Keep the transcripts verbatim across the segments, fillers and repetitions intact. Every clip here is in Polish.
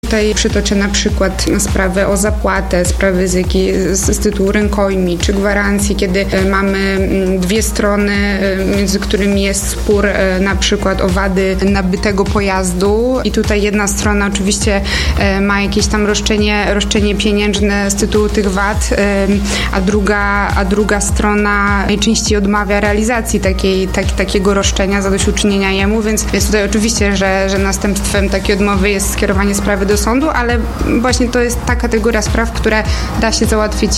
tutaj przytoczę na przykład sprawę o zapłatę, sprawy z, jakiej, z, z tytułu rękojmi czy gwarancji, kiedy mamy dwie strony, między którymi jest spór na przykład o wady nabytego pojazdu i tutaj jedna strona oczywiście ma jakieś tam roszczenie, roszczenie pieniężne z tytułu tych wad, a druga, a druga strona najczęściej odmawia realizacji takiej, tak, takiego roszczenia, zadośćuczynienia jemu, więc, więc tutaj oczywiście, że, że następstwem takiej odmowy jest skierowanie sprawy do sądu, ale właśnie to jest ta kategoria spraw, które da się załatwić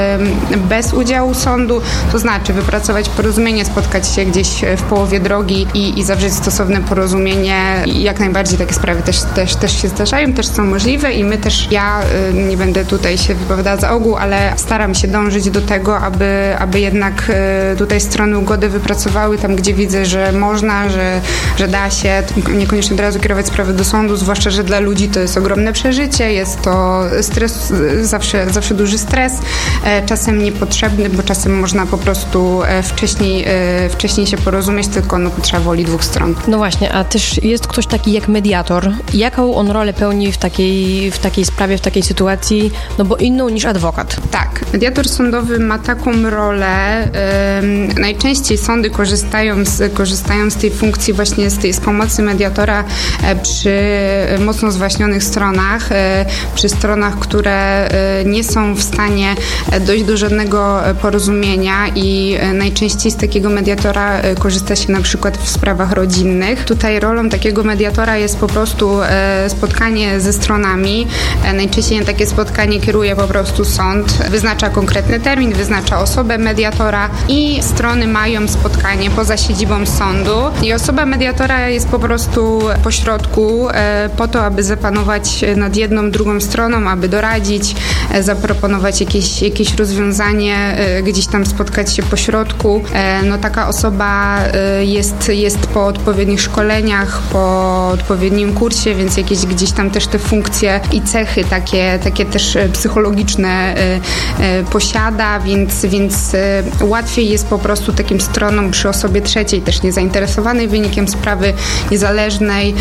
bez udziału sądu, to znaczy wypracować porozumienie, spotkać się gdzieś w połowie drogi i, i zawrzeć stosowne porozumienie. I jak najbardziej takie sprawy też, też, też się zdarzają, też są możliwe i my też, ja nie będę tutaj się wypowiadała za ogół, ale staram się dążyć do tego, aby, aby jednak tutaj strony ugody wypracowały tam, gdzie widzę, że można, że, że da się. Niekoniecznie od razu kierować sprawy do sądu, zwłaszcza, że dla ludzi to jest ogromne przeżycie, jest to stres, zawsze, zawsze duży stres, czasem niepotrzebny, bo czasem można po prostu wcześniej, wcześniej się porozumieć, tylko no, potrzeba woli dwóch stron. No właśnie, a też jest ktoś taki jak mediator. Jaką on rolę pełni w takiej, w takiej sprawie, w takiej sytuacji, no bo inną niż adwokat? Tak, mediator sądowy ma taką rolę, yy, najczęściej sądy korzystają z, korzystają z tej funkcji właśnie z tej z pomocy mediatora przy mocno zwaśnionych stronach, przy stronach, które nie są w stanie dojść do żadnego porozumienia i najczęściej z takiego mediatora korzysta się na przykład w sprawach rodzinnych. Tutaj rolą takiego mediatora jest po prostu spotkanie ze stronami. Najczęściej na takie spotkanie kieruje po prostu sąd, wyznacza konkretny termin, wyznacza osobę mediatora i strony mają spotkanie poza siedzibą sądu i osoba mediatora jest po prostu pośrodku po to, aby zapanować nad jedną, drugą stroną, aby doradzić, zaproponować jakieś, jakieś rozwiązanie, gdzieś tam spotkać się pośrodku. No taka osoba jest, jest po odpowiednich szkoleniach, po odpowiednim kursie, więc jakieś gdzieś tam też te funkcje i cechy takie, takie też psychologiczne posiada, więc, więc łatwiej jest po prostu takim stronom przy osobie trzeciej, też niezainteresowanej wynikiem sprawy, niezależnej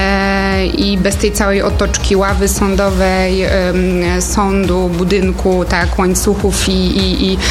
i bez tej całej otoczki ławy sądowej, sądu, budynku, tak, łańcuchów i, i, i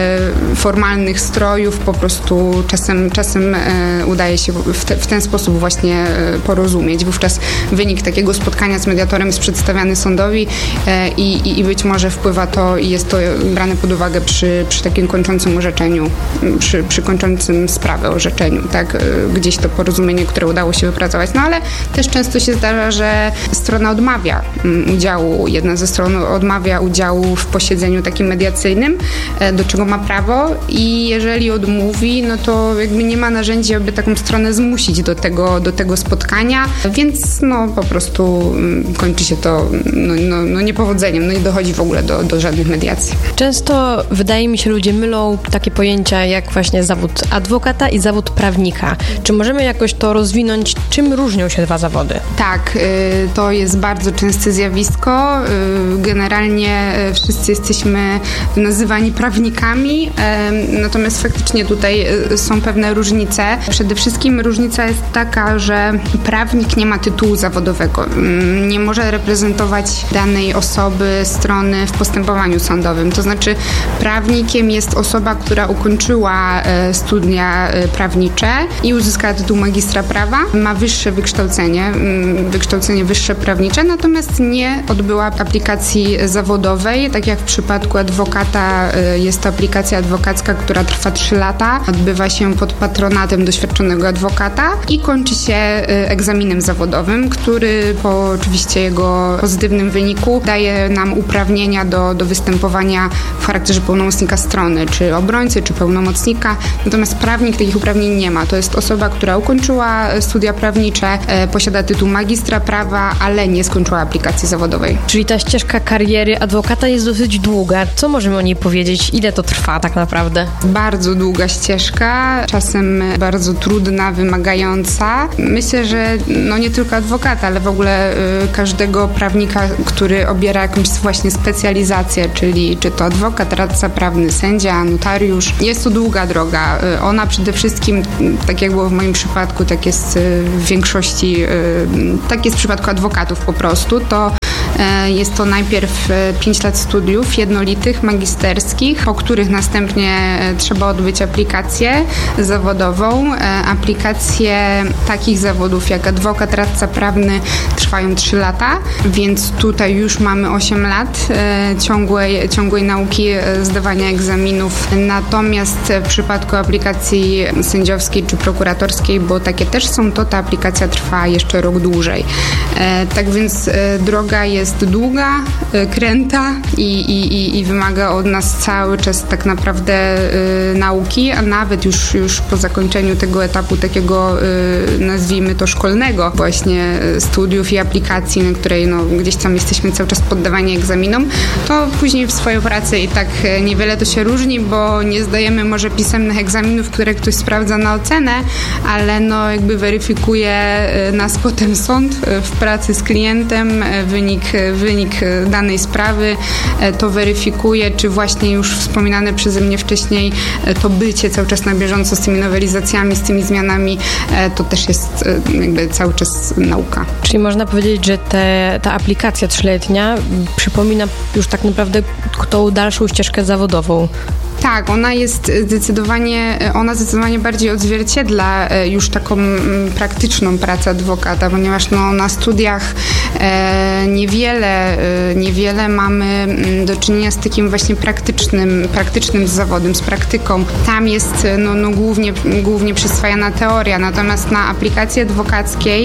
formalnych strojów, po prostu czasem, czasem udaje się w, te, w ten sposób właśnie porozumieć. Wówczas wynik takiego spotkania z mediatorem jest przedstawiany sądowi i, i, i być może wpływa to i jest to brane pod uwagę przy, przy takim kończącym orzeczeniu, przy, przy kończącym sprawę orzeczeniu, tak, gdzieś to porozumienie, które udało się wypracować. No ale też często się zdarza, że strona odmawia udziału, jedna ze stron odmawia udziału w posiedzeniu takim mediacyjnym, do czego ma prawo i jeżeli odmówi, no to jakby nie ma narzędzi, aby taką stronę zmusić do tego, do tego spotkania, więc no po prostu kończy się to no, no, no niepowodzeniem, no nie dochodzi w ogóle do, do żadnych mediacji. Często wydaje mi się, ludzie mylą takie pojęcia jak właśnie zawód adwokata i zawód prawnika. Czy możemy jakoś to rozwinąć? Czym różnią się dwa zawody? Tak, to jest bardzo częste zjawisko. Generalnie wszyscy jesteśmy nazywani prawnikami, natomiast faktycznie tutaj są pewne różnice. Przede wszystkim różnica jest taka, że prawnik nie ma tytułu zawodowego. Nie może reprezentować danej osoby, strony w postępowaniu sądowym. To znaczy prawnikiem jest osoba, która ukończyła studia prawnicze i uzyskała tytuł magistra prawa, ma wyższe wykształcenie, wykształcenie wyższe prawnicze, natomiast nie odbyła aplikacji zawodowej, tak jak w przypadku adwokata jest to aplikacja adwokacka, która trwa trzy lata, odbywa się pod patronatem doświadczonego adwokata i kończy się egzaminem zawodowym, który po oczywiście jego pozytywnym wyniku daje nam uprawnienia do, do występowania w charakterze pełnomocnika strony, czy obrońcy, czy pełnomocnika, natomiast prawnik takich uprawnień nie ma. To jest osoba, która ukończyła studia prawnicze, posiada tytuł magistra prawa, ale nie skończyła aplikacji zawodowej. Czyli ta ścieżka kariery adwokata jest dosyć długa. Co możemy o niej powiedzieć? Ile to trwa tak naprawdę? Bardzo długa ścieżka, czasem bardzo trudna, wymagająca. Myślę, że no nie tylko adwokata, ale w ogóle y, każdego prawnika, który obiera jakąś właśnie specjalizację, czyli czy to adwokat, radca prawny, sędzia, notariusz. Jest to długa droga. Y, ona przede wszystkim, tak jak było w moim przypadku, tak jest y, w większości, y, tak jest w przypadku adwokatów po prostu, to Jest to najpierw pięć lat studiów jednolitych, magisterskich, po których następnie trzeba odbyć aplikację zawodową. Aplikacje takich zawodów jak adwokat, radca prawny trwają trzy lata, więc tutaj już mamy osiem lat ciągłej, ciągłej nauki, zdawania egzaminów. Natomiast w przypadku aplikacji sędziowskiej czy prokuratorskiej, bo takie też są, to ta aplikacja trwa jeszcze rok dłużej. Tak więc droga jest długa, kręta i, i, i wymaga od nas cały czas tak naprawdę nauki, a nawet już, już po zakończeniu tego etapu takiego, nazwijmy to szkolnego właśnie studiów i aplikacji, na której no, gdzieś tam jesteśmy cały czas poddawani egzaminom, to później w swojej pracy i tak niewiele to się różni, bo nie zdajemy może pisemnych egzaminów, które ktoś sprawdza na ocenę, ale no jakby weryfikuje nas potem sąd w pracy z klientem, wynik, wynik danej sprawy, to weryfikuje, czy właśnie już wspominane przeze mnie wcześniej to bycie cały czas na bieżąco z tymi nowelizacjami, z tymi zmianami, to też jest jakby cały czas nauka. Czyli można powiedzieć, że te, ta aplikacja trzyletnia przypomina już tak naprawdę tą dalszą ścieżkę zawodową. Tak, ona jest zdecydowanie, ona zdecydowanie bardziej odzwierciedla już taką praktyczną pracę adwokata, ponieważ no, na studiach e, niewiele, niewiele mamy do czynienia z takim właśnie praktycznym, praktycznym zawodem, z praktyką. Tam jest no, no, głównie, głównie przyswajana teoria, natomiast na aplikacji adwokackiej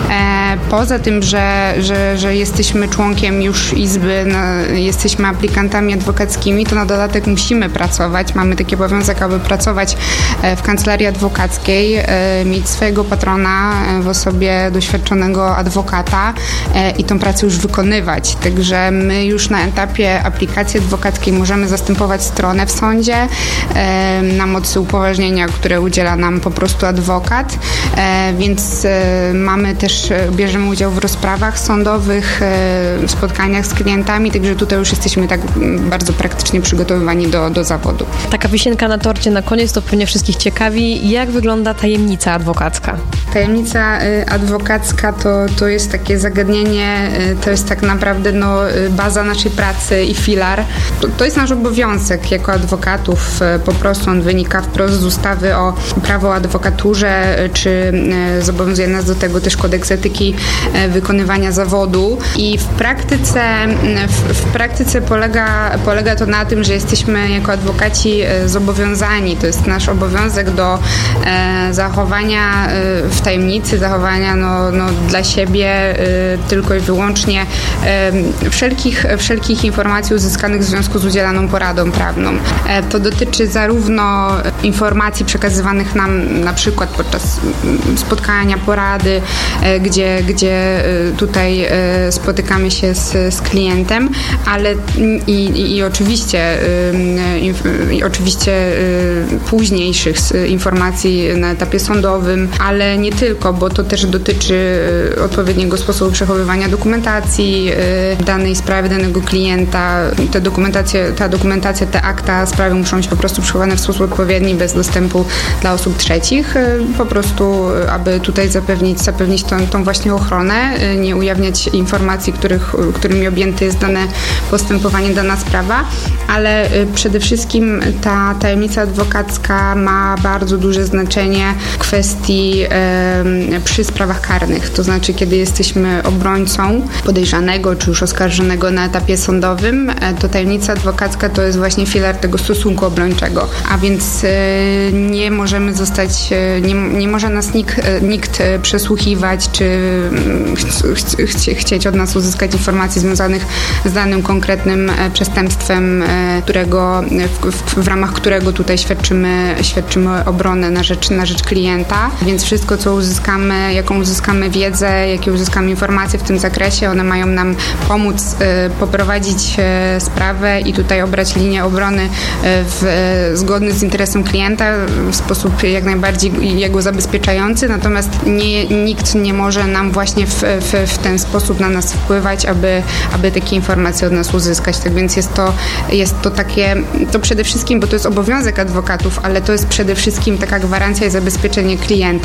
e, poza tym, że, że, że jesteśmy członkiem już izby, no, jesteśmy aplikantami adwokackimi, to na dodatek musimy pracować. Mamy taki obowiązek, aby pracować w kancelarii adwokackiej, mieć swojego patrona w osobie doświadczonego adwokata i tą pracę już wykonywać. Także my już na etapie aplikacji adwokackiej możemy zastępować stronę w sądzie na mocy upoważnienia, które udziela nam po prostu adwokat, więc mamy też, bierzemy udział w rozprawach sądowych, w spotkaniach z klientami, także tutaj już jesteśmy tak bardzo praktycznie przygotowywani do, do zawodu. Taka wisienka na torcie na koniec, to pewnie wszystkich ciekawi, jak wygląda tajemnica adwokacka? Tajemnica adwokacka to, to jest takie zagadnienie, to jest tak naprawdę no, baza naszej pracy i filar. To, to jest nasz obowiązek jako adwokatów, po prostu on wynika wprost z ustawy o prawo o adwokaturze, czy zobowiązuje nas do tego też kodeks etyki wykonywania zawodu i w praktyce, w, w praktyce polega, polega to na tym, że jesteśmy jako adwokaci zobowiązani, to jest nasz obowiązek do e, zachowania e, w tajemnicy, zachowania no, no, dla siebie e, tylko i wyłącznie e, wszelkich, wszelkich informacji uzyskanych w związku z udzielaną poradą prawną. E, to dotyczy zarówno informacji przekazywanych nam na przykład podczas spotkania, porady, e, gdzie, gdzie tutaj e, spotykamy się z, z klientem, ale i, i, i oczywiście e, i oczywiście y, późniejszych informacji na etapie sądowym, ale nie tylko, bo to też dotyczy y, odpowiedniego sposobu przechowywania dokumentacji y, danej sprawy, danego klienta. Te dokumentacje, ta dokumentacja, te akta sprawy muszą być po prostu przechowane w sposób odpowiedni, bez dostępu dla osób trzecich, y, po prostu, y, aby tutaj zapewnić, zapewnić tą, tą właśnie ochronę, y, nie ujawniać informacji, których, którymi objęte jest dane postępowanie, dana sprawa, ale y, przede wszystkim ta tajemnica adwokacka ma bardzo duże znaczenie w kwestii e, przy sprawach karnych, to znaczy kiedy jesteśmy obrońcą podejrzanego czy już oskarżonego na etapie sądowym, e, to tajemnica adwokacka to jest właśnie filar tego stosunku obrończego, a więc e, nie możemy zostać, e, nie, nie może nas nikt, e, nikt przesłuchiwać czy ch- ch- chcieć od nas uzyskać informacji związanych z danym konkretnym przestępstwem, e, którego w, w, w ramach którego tutaj świadczymy, świadczymy obronę na rzecz, na rzecz klienta, więc wszystko, co uzyskamy, jaką uzyskamy wiedzę, jakie uzyskamy informacje w tym zakresie, one mają nam pomóc y, poprowadzić y, sprawę i tutaj obrać linię obrony y, w, y, zgodny z interesem klienta w sposób jak najbardziej jego zabezpieczający, natomiast nie, nikt nie może nam właśnie w, w, w ten sposób na nas wpływać, aby, aby takie informacje od nas uzyskać. Tak więc jest to, jest to takie, to przede wszystkim, bo to jest obowiązek adwokatów, ale to jest przede wszystkim taka gwarancja i zabezpieczenie klienta, więc tutaj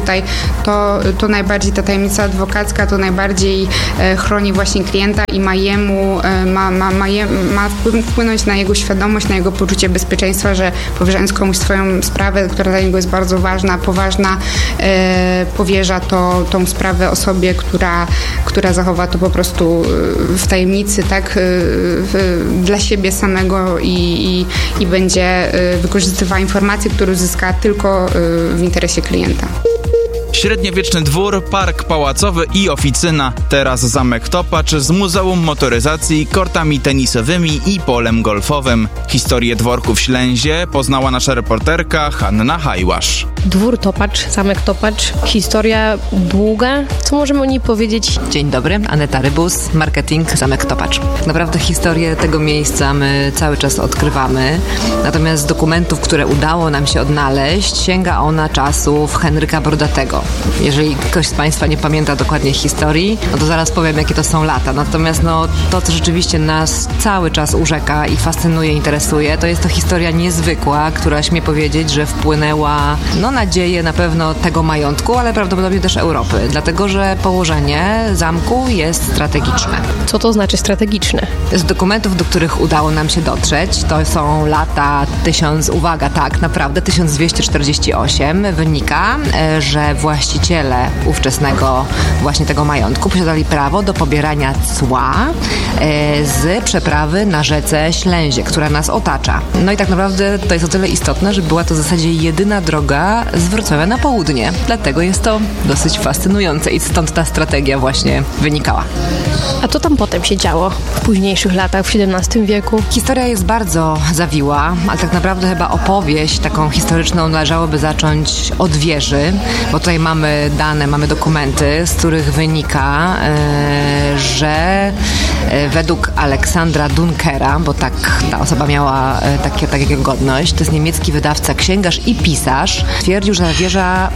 tutaj to, to najbardziej ta tajemnica adwokacka to najbardziej chroni właśnie klienta i ma jemu, ma, ma, ma, je, ma wpłynąć na jego świadomość, na jego poczucie bezpieczeństwa, że powierzając komuś swoją sprawę, która dla niego jest bardzo ważna, poważna, e, powierza to, tą sprawę osobie, która, która zachowa to po prostu w tajemnicy, tak, w, dla siebie samego i, i, i będzie wykorzystywała informacje, które uzyska tylko w interesie klienta. Średniowieczny dwór, park pałacowy i oficyna. Teraz zamek Topacz z Muzeum Motoryzacji, kortami tenisowymi i polem golfowym. Historię dworku w Ślęzie poznała nasza reporterka Hanna Hajłasz. Dwór Topacz, zamek Topacz, historia długa. Co możemy o niej powiedzieć? Dzień dobry, Aneta Rybus, marketing, zamek Topacz. Naprawdę historię tego miejsca my cały czas odkrywamy. Natomiast z dokumentów, które udało nam się odnaleźć, sięga ona czasów Henryka Brodatego. Jeżeli ktoś z Państwa nie pamięta dokładnie historii, no to zaraz powiem, jakie to są lata. Natomiast no, to, co rzeczywiście nas cały czas urzeka i fascynuje, interesuje, to jest to historia niezwykła, która, śmie powiedzieć, że wpłynęła no, na dzieje na pewno tego majątku, ale prawdopodobnie też Europy. Dlatego, że położenie zamku jest strategiczne. Co to znaczy strategiczne? Z dokumentów, do których udało nam się dotrzeć, to są lata tysiąc, uwaga, tak, naprawdę tysiąc dwieście czterdzieści osiem, wynika, że właściciele ówczesnego właśnie tego majątku posiadali prawo do pobierania cła z przeprawy na rzece Ślęzie, która nas otacza. No i tak naprawdę to jest o tyle istotne, że była to w zasadzie jedyna droga z Wrocławia na południe. Dlatego jest to dosyć fascynujące i stąd ta strategia właśnie wynikała. A co tam potem się działo w późniejszych latach, w siedemnastym wieku? Historia jest bardzo zawiła, ale tak naprawdę chyba opowieść taką historyczną należałoby zacząć od wieży, bo tutaj mamy dane, mamy dokumenty, z których wynika, e, że e, według Aleksandra Dunkera, bo tak ta osoba miała e, takie, takiego godność, to jest niemiecki wydawca, księgarz i pisarz, twierdził, że wieża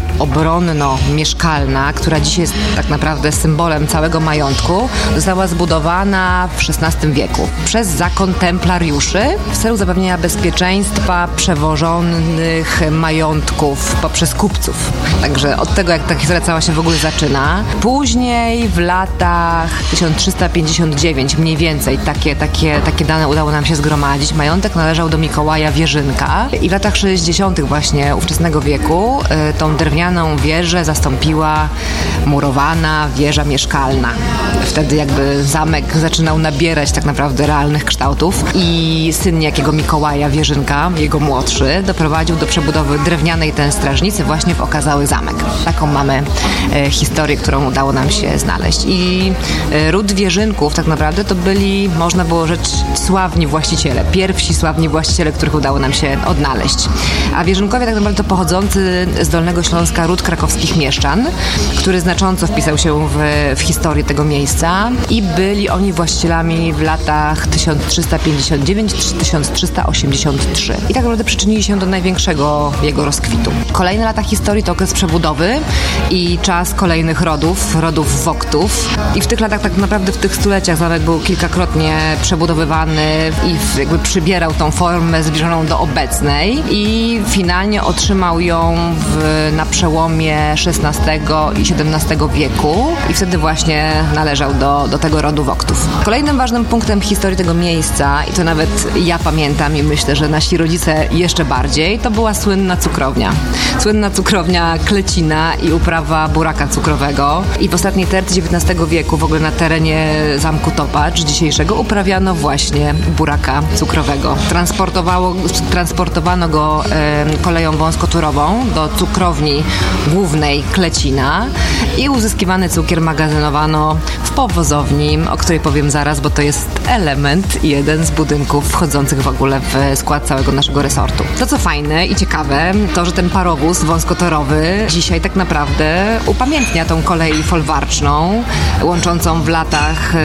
obronno-mieszkalna, która dzisiaj jest tak naprawdę symbolem całego majątku, została zbudowana w szesnastym wieku przez zakon templariuszy w celu zapewnienia bezpieczeństwa przewożonych majątków poprzez kupców. Także od tego, jak ta historia cała się w ogóle zaczyna. Później w latach tysiąc trzysta pięćdziesiąt dziewięć mniej więcej takie, takie, takie dane udało nam się zgromadzić. Majątek należał do Mikołaja Wierzynka i w latach sześćdziesiątych właśnie ówczesnego wieku y, tą drewnianą wieżę zastąpiła murowana wieża mieszkalna. Wtedy jakby zamek zaczynał nabierać tak naprawdę realnych kształtów i syn niejakiego Mikołaja Wierzynka, jego młodszy, doprowadził do przebudowy drewnianej ten strażnicy właśnie w okazały zamek. Taką mamy e, historię, którą udało nam się znaleźć. I e, ród Wierzynków tak naprawdę to byli, można było rzec, sławni właściciele. Pierwsi sławni właściciele, których udało nam się odnaleźć. A Wierzynkowie tak naprawdę to pochodzący z Dolnego Śląska ród krakowskich mieszczan, który znacząco wpisał się w, w historię tego miejsca i byli oni właścicielami w latach tysiąc trzysta pięćdziesiąt dziewięć do tysiąc trzysta osiemdziesiąt trzy. I tak naprawdę przyczynili się do największego jego rozkwitu. Kolejne lata historii to okres przebudowy i czas kolejnych rodów, rodów Woktów. I w tych latach tak naprawdę w tych stuleciach zamek był kilkakrotnie przebudowywany i jakby przybierał tą formę zbliżoną do obecnej i finalnie otrzymał ją w, na przełomie szesnastego i siedemnastego wieku i wtedy właśnie należał do, do tego rodu Woktów. Kolejnym ważnym punktem historii tego miejsca, i to nawet ja pamiętam i myślę, że nasi rodzice jeszcze bardziej, to była słynna cukrownia. Słynna cukrownia Klecina i uprawa buraka cukrowego. I w ostatniej tercji dziewiętnastego wieku w ogóle na terenie zamku Topacz dzisiejszego uprawiano właśnie buraka cukrowego. Transportowało, transportowano go e, koleją wąskotorową do cukrowni głównej Klecina i uzyskiwany cukier magazynowano w powozowni, o której powiem zaraz, bo to jest element i jeden z budynków wchodzących w ogóle w skład całego naszego resortu. To co fajne i ciekawe, to że ten parowóz wąskotorowy dzisiaj tak naprawdę upamiętnia tą kolej folwarczną, łączącą w latach, która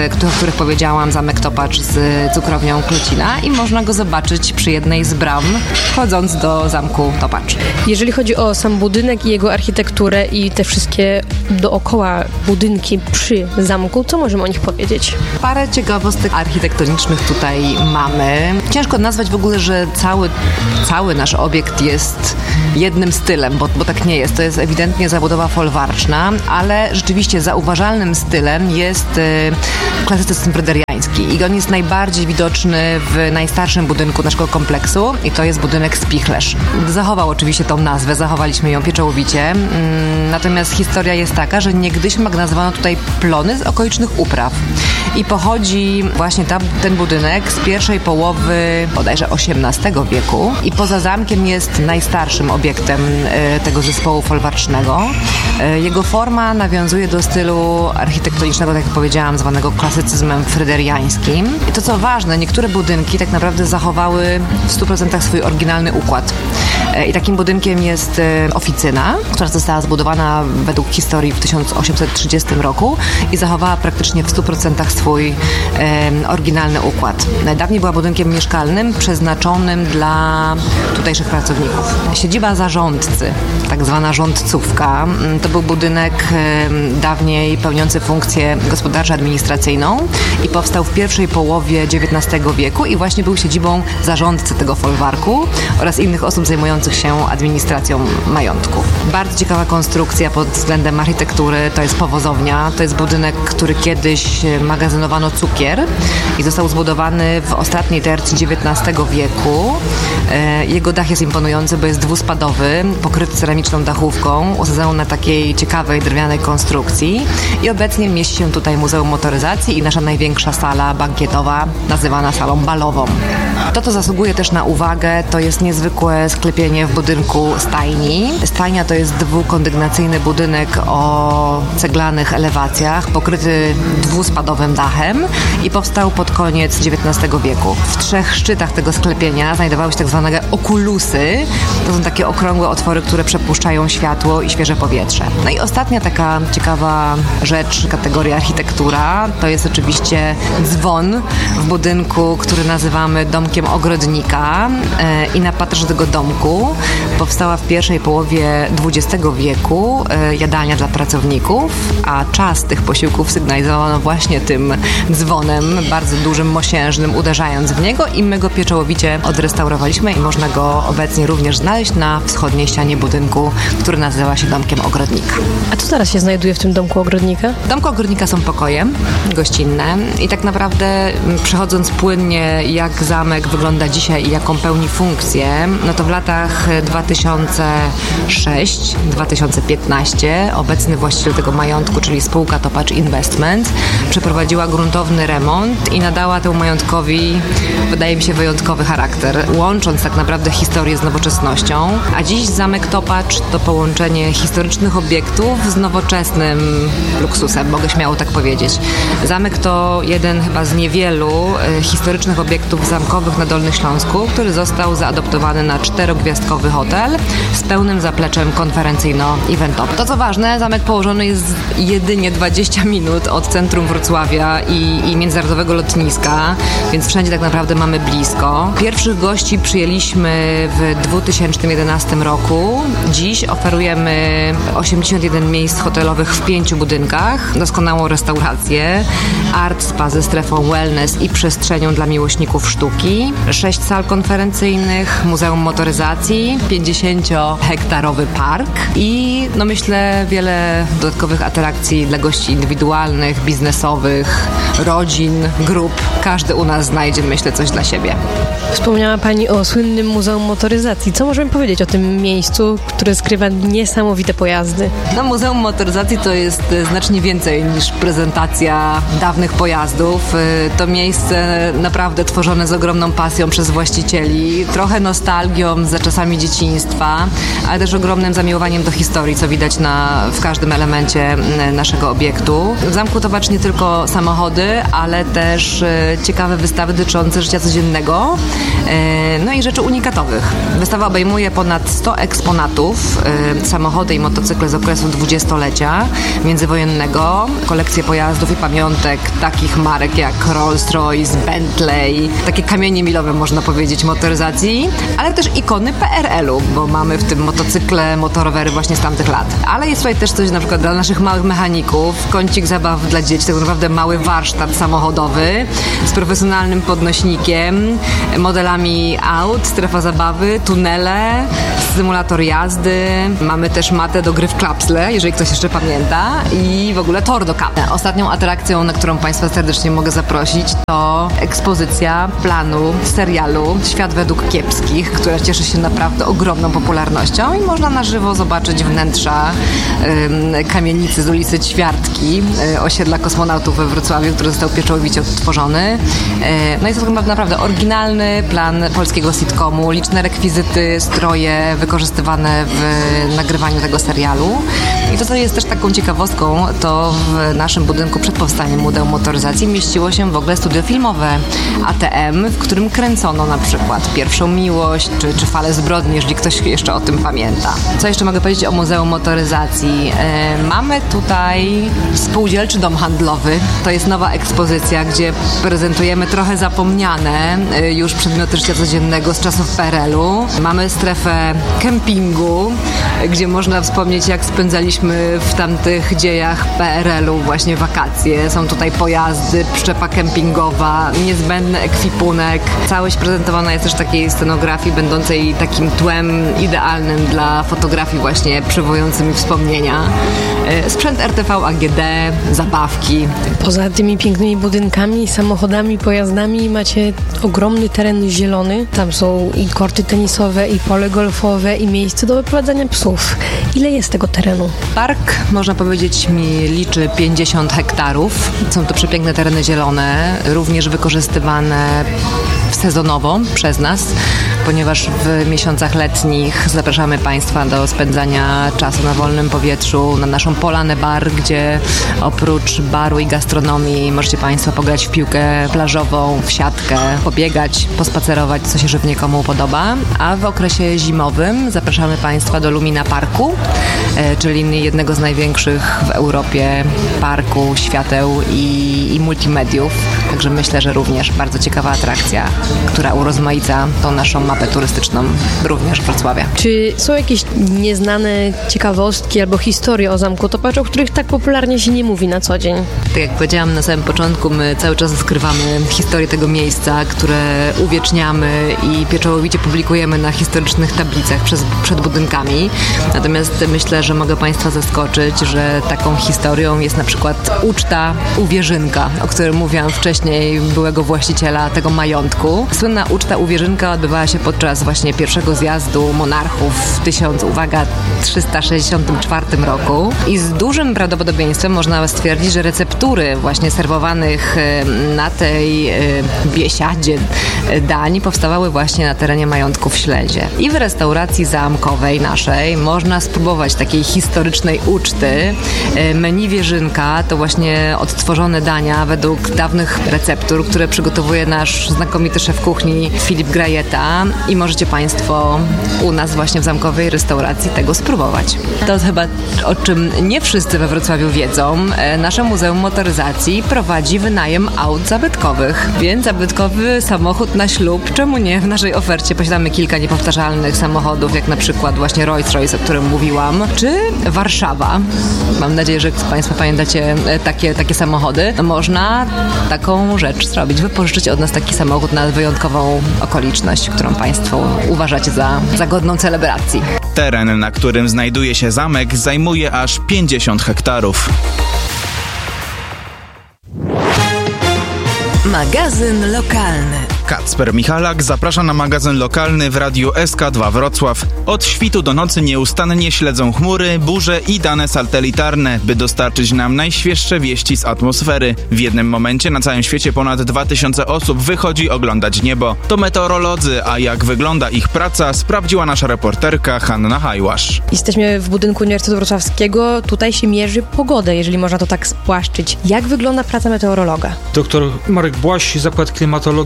których powiedziałam, zamek Topacz z cukrownią Klocina i można go zobaczyć przy jednej z bram, wchodząc do zamku Topacz. Jeżeli chodzi o sam budynek i jego architekturę i te wszystkie dookoła budynki przy zamku, co możemy o nich powiedzieć? Parę ciekawostek architektonicznych tutaj mamy. Ciężko nazwać w ogóle, że cały, cały nasz obiekt jest jednym stylem, bo, bo tak nie jest. To jest ewidentnie zabudowa folwarczna, ale rzeczywiście zauważalnym stylem jest y, klasycyzm fryderyjański i on jest najbardziej widoczny w najstarszym budynku naszego kompleksu i to jest budynek Spichlerz. Zachował oczywiście tą nazwę, zachowaliśmy ją pieczołowicie, mm, natomiast historia jest taka, że niegdyś nazywano tutaj plony z okolicznych upraw i pochodzi właśnie ta, ten budynek z pierwszej połowy bodajże osiemnastego wieku i poza zamkiem jest najstarszym obiektem e, tego zespołu folwarcznego. E, jego forma nawiązuje do stylu architektonicznego, tak jak powiedziałam, zwanego klasycyzmem fryderyjańskim. I to co ważne, niektóre budynki tak naprawdę zachowały w stu procentach swój oryginalny układ. E, I takim budynkiem jest e, oficyna, która została zbudowana według historii w tysiąc osiemset trzydziestym roku i zachowała praktycznie w stu procentach swój e, oryginalny układ. Dawniej była budynkiem mieszkalnym przeznaczonym dla tutejszych pracowników. Siedziba zarządcy, tak zwana rządcówka, to był budynek e, dawniej pełniący funkcję gospodarczo-administracyjną i powstał w pierwszej połowie dziewiętnastego wieku i właśnie był siedzibą zarządcy tego folwarku oraz innych osób zajmujących się administracją majątku. Bardzo ciekawa konstrukcja pod względem architektury, to jest powozownia, to jest budynek, który kiedyś magazynowano cukier i został zbudowany w ostatniej tercji dziewiętnastego wieku. Jego dach jest imponujący, bo jest dwuspadowy, pokryty ceramiczną dachówką, usadzoną na takiej ciekawej drewnianej konstrukcji i obecnie mieści się tutaj Muzeum Motoryzacji i nasza największa sala bankietowa, nazywana salą balową. To, co zasługuje też na uwagę, to jest niezwykłe sklepienie w budynku stajni. Stajnia to jest dwukondygnacyjny budynek o ceglanych elewacjach, pokryty dwuspadowym dachem i powstał pod koniec dziewiętnastego wieku. W trzech szczytach tego sklepienia znajdowały się tak zwane okulusy. To są takie okrągłe otwory, które przepuszczają światło i świeże powietrze. No i ostatnia taka ciekawa rzecz, kategoria architektura, to jest oczywiście dzwon w budynku, który nazywamy domkiem ogrodnika e, i na parterze tego domku powstała w pierwszej połowie dwudziestego wieku e, jadalnia dla pracowników, a czas tych posiłków sygnalizowano właśnie tym dzwonem, bardzo dużym, mosiężnym, uderzając w niego i my go pieczołowicie odrestaurowaliśmy i można go obecnie również znaleźć na wschodniej ścianie budynku, który nazywa się domkiem ogrodnika. A co teraz się znajduje w tym domku ogrodnika? W domku ogrodnika są pokoje gościnne i tak naprawdę przechodząc płynnie jak zamek wygląda dzisiaj i jaką pełni funkcję, no to w latach dwa tysiące szóstym do dwa tysiące piętnastego obecny właściciel tego majątku, czyli spółka Topacz Investment, przeprowadziła gruntowny remont i nadała temu majątkowi, wydaje mi się, wyjątkowy charakter, łącząc tak naprawdę historię z nowoczesnością. A dziś zamek Topacz to połączenie historycznych obiektów z nowoczesnym luksusem, mogę śmiało tak powiedzieć. Zamek to jeden chyba z niewielu e, historycznych obiektów zamkowych na Dolnym Śląsku, który został zaadoptowany na czterogwiazdkowy hotel z pełnym zapleczem konferencyjno-eventowym. To co ważne, zamek położony jest jedynie dwadzieścia minut od centrum Wrocławia i, i międzynarodowego lotniska, więc wszędzie tak naprawdę mamy blisko. Pierwszych gości przyjęliśmy w dwa tysiące jedenastym roku. Dziś oferujemy osiemdziesiąt jeden miejsc hotelowych w pięciu budynkach, doskonałą restaurację, art spa ze strefą wellness i przestrzenią dla miłośników sztuki, sześć sal konferencyjnych, Muzeum Motoryzacji, pięćdziesięciohektarowy park i no myślę wiele dodatkowych atrakcji dla gości indywidualnych, biznesowych, rodzin, grup. Każdy u nas znajdzie, myślę, coś dla siebie. Wspomniała Pani o słynnym Muzeum Motoryzacji. Co możemy powiedzieć o tym miejscu, które skrywa niesamowite pojazdy? No, Muzeum Motoryzacji to jest znacznie więcej niż prezentacja dawnych pojazdów. To miejsce naprawdę tworzone z ogromną pasją przez właścicieli, trochę nostalgią za czasami dzieciństwa, ale też ogromnym zamiłowaniem do historii, co widać na, w każdym elemencie naszego obiektu. W Zamku Topacz nie tylko samochody, ale też ciekawe wystawy dotyczące życia codziennego, no i rzeczy unikatowych. Wystawa obejmuje ponad sto eksponatów, samochody i motocykle z okresu dwudziestolecia międzywojennego, kolekcje pojazdów i pamiątek takich marek marek jak Rolls-Royce, Bentley, takie kamienie milowe można powiedzieć motoryzacji, ale też ikony P R L-u, bo mamy w tym motocykle, motorowery właśnie z tamtych lat. Ale jest tutaj też coś na przykład dla naszych małych mechaników, kącik zabaw dla dzieci, tak naprawdę mały warsztat samochodowy z profesjonalnym podnośnikiem, modelami aut, strefa zabawy, tunele, symulator jazdy. Mamy też matę do gry w klapsle, jeżeli ktoś jeszcze pamięta, i w ogóle tor do kawy. Ostatnią atrakcją, na którą Państwa serdecznie mogę zaprosić, to ekspozycja planu serialu Świat według kiepskich, która cieszy się naprawdę ogromną popularnością i można na żywo zobaczyć wnętrza y, kamienicy z ulicy Ćwiartki, y, osiedla kosmonautów we Wrocławiu, który został pieczołowicie odtworzony. Y, no jest to naprawdę oryginalny plan polskiego sitcomu, liczne rekwizyty, stroje wykorzystywane w nagrywaniu tego serialu. I to, co jest też taką ciekawostką, to w naszym budynku przed powstaniem Muzeum Motoryzacji mieściło się w ogóle studio filmowe A T M, w którym kręcono na przykład Pierwszą miłość, czy, czy Falę zbrodni, jeżeli ktoś jeszcze o tym pamięta. Co jeszcze mogę powiedzieć o Muzeum Motoryzacji? E, mamy tutaj spółdzielczy dom handlowy. To jest nowa ekspozycja, gdzie prezentujemy trochę zapomniane e, już przedmioty życia codziennego z czasów P R L-u. Mamy strefę kempingu, gdzie można wspomnieć, jak spędzaliśmy w tamtych dziejach P R L-u właśnie wakacje. Są tutaj pojazdy, przyczepa kempingowa, niezbędny ekwipunek. Całość prezentowana jest też w takiej scenografii będącej takim tłem idealnym dla fotografii właśnie przywołującymi wspomnienia. Sprzęt R T V A G D, zabawki. Poza tymi pięknymi budynkami, samochodami, pojazdami macie ogromny teren zielony. Tam są i korty tenisowe, i pole golfowe, i miejsce do wyprowadzania psów. Ile jest tego terenu? Park, można powiedzieć, mi liczy pięćdziesiąt hektarów. Są to przepiękne tereny zielone, również wykorzystywane sezonowo przez nas, ponieważ w miesiącach letnich zapraszamy Państwa do spędzania czasu na wolnym powietrzu, na naszą Polanę Bar, gdzie oprócz baru i gastronomii możecie Państwo pograć w piłkę plażową, w siatkę, pobiegać, pospacerować, co się żywnie komu podoba. A w okresie zimowym zapraszamy Państwa do Lumina Parku, czyli jednego z największych w Europie parku świateł i, i multimediów. Także myślę, że również bardzo ciekawa atrakcja, która urozmaica tą naszą mapę turystyczną również Wrocławia. Czy są jakieś nieznane ciekawostki albo historie o Zamku Topacz, o których tak popularnie się nie mówi na co dzień? Tak jak powiedziałam na samym początku, my cały czas skrywamy historię tego miejsca, które uwieczniamy i pieczołowicie publikujemy na historycznych tablicach przez, przed budynkami. Natomiast myślę, że mogę Państwa zaskoczyć, że taką historią jest na przykład uczta u Wierzynka, o którym mówiłam wcześniej, byłego właściciela tego majątku. Słynna uczta u Wierzynka odbywała się podczas właśnie pierwszego zjazdu monarchów w tysiąc, uwaga, trzysta sześćdziesiątym czwartym roku i z dużym prawdopodobieństwem można stwierdzić, że receptury właśnie serwowanych na tej biesiadzie dań powstawały właśnie na terenie majątku w Śledzie. I w restauracji zamkowej naszej można spróbować takiej historycznej uczty. Menu Wierzynka to właśnie odtworzone dania według dawnych receptur, które przygotowuje nasz znakomity szef kuchni Filip Grajeta i możecie Państwo u nas właśnie w zamkowej restauracji tego spróbować. To chyba o czym nie wszyscy we Wrocławiu wiedzą. Nasze Muzeum Motoryzacji prowadzi wynajem aut zabytkowych, więc zabytkowy samochód na ślub, czemu nie? W naszej ofercie posiadamy kilka niepowtarzalnych samochodów, jak na przykład właśnie Rolls-Royce, o którym mówiłam, czy Warszawa. Mam nadzieję, że Państwo pamiętacie takie, takie samochody. Można taką rzecz zrobić, wypożyczyć od nas taki samochód na wyjątkową okoliczność, którą Państwo uważacie za, za godną celebracji. Teren, na którym znajduje się zamek, zajmuje aż pięćdziesiąt hektarów. Magazyn lokalny. Kacper Michalak zaprasza na magazyn lokalny w Radiu S K dwa Wrocław. Od świtu do nocy nieustannie śledzą chmury, burze i dane satelitarne, by dostarczyć nam najświeższe wieści z atmosfery. W jednym momencie na całym świecie ponad dwa tysiące osób wychodzi oglądać niebo. To meteorolodzy, a jak wygląda ich praca, sprawdziła nasza reporterka Hanna Hajłasz. Jesteśmy w budynku Uniwersytetu Wrocławskiego. Tutaj się mierzy pogodę, jeżeli można to tak spłaszczyć. Jak wygląda praca meteorologa? Doktor Marek Błaś, Zakład Klimatologii i Ochrony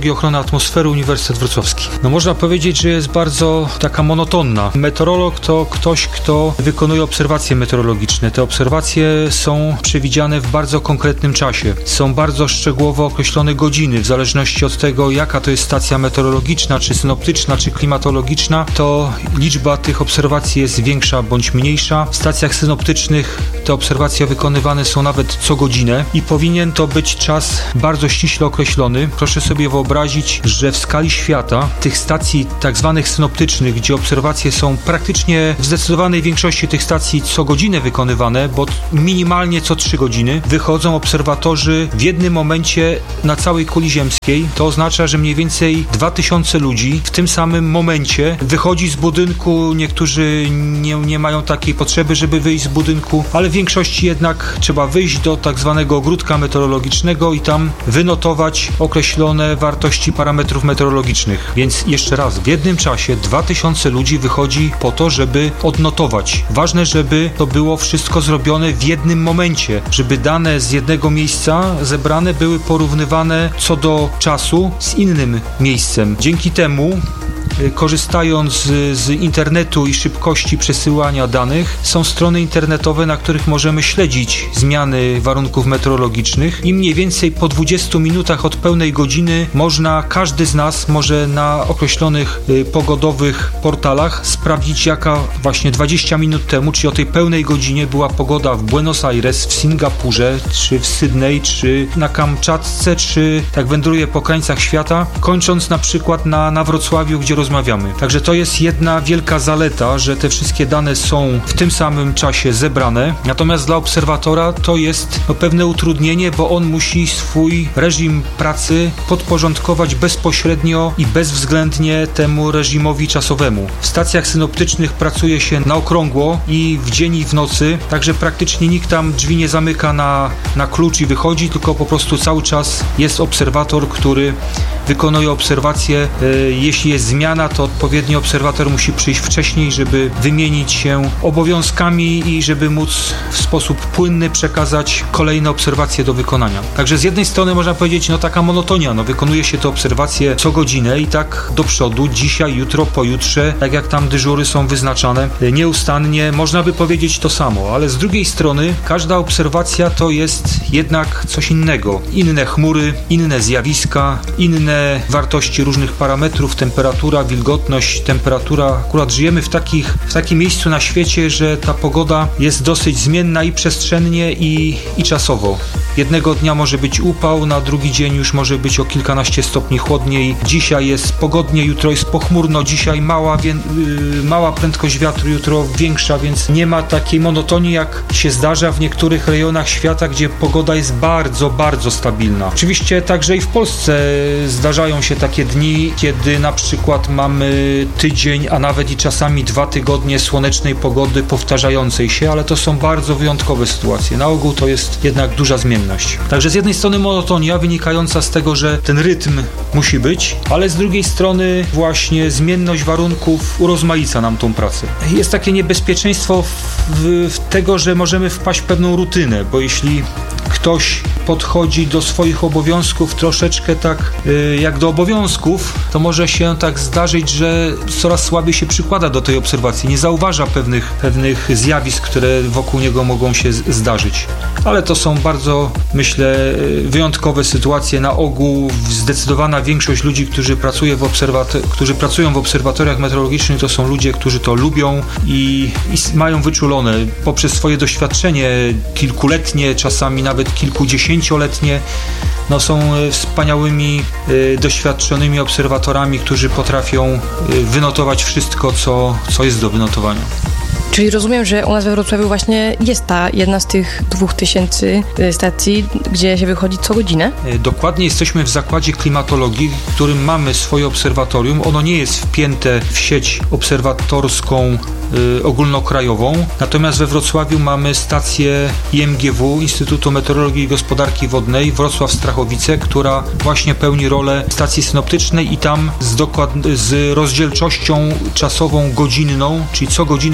atmosfery Uniwersytet Wrocławski? No można powiedzieć, że jest bardzo taka monotonna. Meteorolog to ktoś, kto wykonuje obserwacje meteorologiczne. Te obserwacje są przewidziane w bardzo konkretnym czasie. Są bardzo szczegółowo określone godziny. W zależności od tego, jaka to jest stacja meteorologiczna, czy synoptyczna, czy klimatologiczna, to liczba tych obserwacji jest większa bądź mniejsza. W stacjach synoptycznych te obserwacje wykonywane są nawet co godzinę i powinien to być czas bardzo ściśle określony. Proszę sobie wyobrazić, że w skali świata tych stacji tak zwanych synoptycznych, gdzie obserwacje są praktycznie w zdecydowanej większości tych stacji co godzinę wykonywane, bo minimalnie co trzy godziny, wychodzą obserwatorzy w jednym momencie na całej kuli ziemskiej. To oznacza, że mniej więcej dwa tysiące ludzi w tym samym momencie wychodzi z budynku. Niektórzy nie, nie mają takiej potrzeby, żeby wyjść z budynku, ale w większości jednak trzeba wyjść do tak zwanego ogródka meteorologicznego i tam wynotować określone wartości parametrów meteorologicznych. Więc jeszcze raz, w jednym czasie dwa tysiące ludzi wychodzi po to, żeby odnotować. Ważne, żeby to było wszystko zrobione w jednym momencie, żeby dane z jednego miejsca zebrane były porównywane co do czasu z innym miejscem. Dzięki temu, korzystając z, z internetu i szybkości przesyłania danych, są strony internetowe, na których możemy śledzić zmiany warunków meteorologicznych i mniej więcej po dwudziestu minutach od pełnej godziny można, każdy z nas może na określonych y, pogodowych portalach sprawdzić, jaka właśnie dwadzieścia minut temu, czyli o tej pełnej godzinie, była pogoda w Buenos Aires, w Singapurze, czy w Sydney, czy na Kamczatce, czy tak wędruje po krańcach świata, kończąc na przykład na, na Wrocławiu, gdzie rozmawiamy. Także to jest jedna wielka zaleta, że te wszystkie dane są w tym samym czasie zebrane. Natomiast dla obserwatora to jest no, pewne utrudnienie, bo on musi swój reżim pracy podporządkować bezpośrednio i bezwzględnie temu reżimowi czasowemu. W stacjach synoptycznych pracuje się na okrągło i w dzień i w nocy, także praktycznie nikt tam drzwi nie zamyka na, na klucz i wychodzi, tylko po prostu cały czas jest obserwator, który wykonuje obserwacje. E, jeśli jest zmiana, to odpowiedni obserwator musi przyjść wcześniej, żeby wymienić się obowiązkami i żeby móc w sposób płynny przekazać kolejne obserwacje do wykonania. Także z jednej strony można powiedzieć, no taka monotonia, no wykonuje się te obserwacje co godzinę i tak do przodu, dzisiaj, jutro, pojutrze, tak jak tam dyżury są wyznaczane, nieustannie można by powiedzieć to samo, ale z drugiej strony każda obserwacja to jest jednak coś innego. Inne chmury, inne zjawiska, inne wartości różnych parametrów, temperatura, wilgotność, temperatura. Akurat żyjemy w, takich, w takim miejscu na świecie, że ta pogoda jest dosyć zmienna i przestrzennie, i, i czasowo. Jednego dnia może być upał, na drugi dzień już może być o kilkanaście stopni chłodniej. Dzisiaj jest pogodnie, jutro jest pochmurno, dzisiaj mała, wie, yy, mała prędkość wiatru, jutro większa, więc nie ma takiej monotonii, jak się zdarza w niektórych rejonach świata, gdzie pogoda jest bardzo, bardzo stabilna. Oczywiście także i w Polsce zdarzają się takie dni, kiedy na przykład mamy tydzień, a nawet i czasami dwa tygodnie słonecznej pogody powtarzającej się, ale to są bardzo wyjątkowe sytuacje. Na ogół to jest jednak duża zmienność. Także z jednej strony monotonia wynikająca z tego, że ten rytm musi być, ale z drugiej strony właśnie zmienność warunków urozmaica nam tą pracę. Jest takie niebezpieczeństwo w, w tego, że możemy wpaść w pewną rutynę, bo jeśli ktoś podchodzi do swoich obowiązków troszeczkę tak y, jak do obowiązków, to może się tak zdarzyć, że coraz słabiej się przykłada do tej obserwacji, nie zauważa pewnych, pewnych zjawisk, które wokół niego mogą się z- zdarzyć. Ale to są bardzo, myślę, wyjątkowe sytuacje. Na ogół zdecydowana większość ludzi, którzy, pracuje w obserwator- którzy pracują w obserwatoriach meteorologicznych, to są ludzie, którzy to lubią i, i mają wyczulone poprzez swoje doświadczenie kilkuletnie, czasami nawet kilkudziesięcioletnie, no są wspaniałymi, y, doświadczonymi obserwatorami, którzy potrafią y, wynotować wszystko, co, co jest do wynotowania. Czyli rozumiem, że u nas we Wrocławiu właśnie jest ta jedna z tych dwóch tysięcy stacji, gdzie się wychodzi co godzinę? Dokładnie jesteśmy w zakładzie klimatologii, w którym mamy swoje obserwatorium. Ono nie jest wpięte w sieć obserwatorską y, ogólnokrajową. Natomiast we Wrocławiu mamy stację I M G W, Instytutu Meteorologii i Gospodarki Wodnej Wrocław-Strachowice, która właśnie pełni rolę stacji synoptycznej i tam z, dokład- z rozdzielczością czasową godzinną, czyli co godzinę wykonywana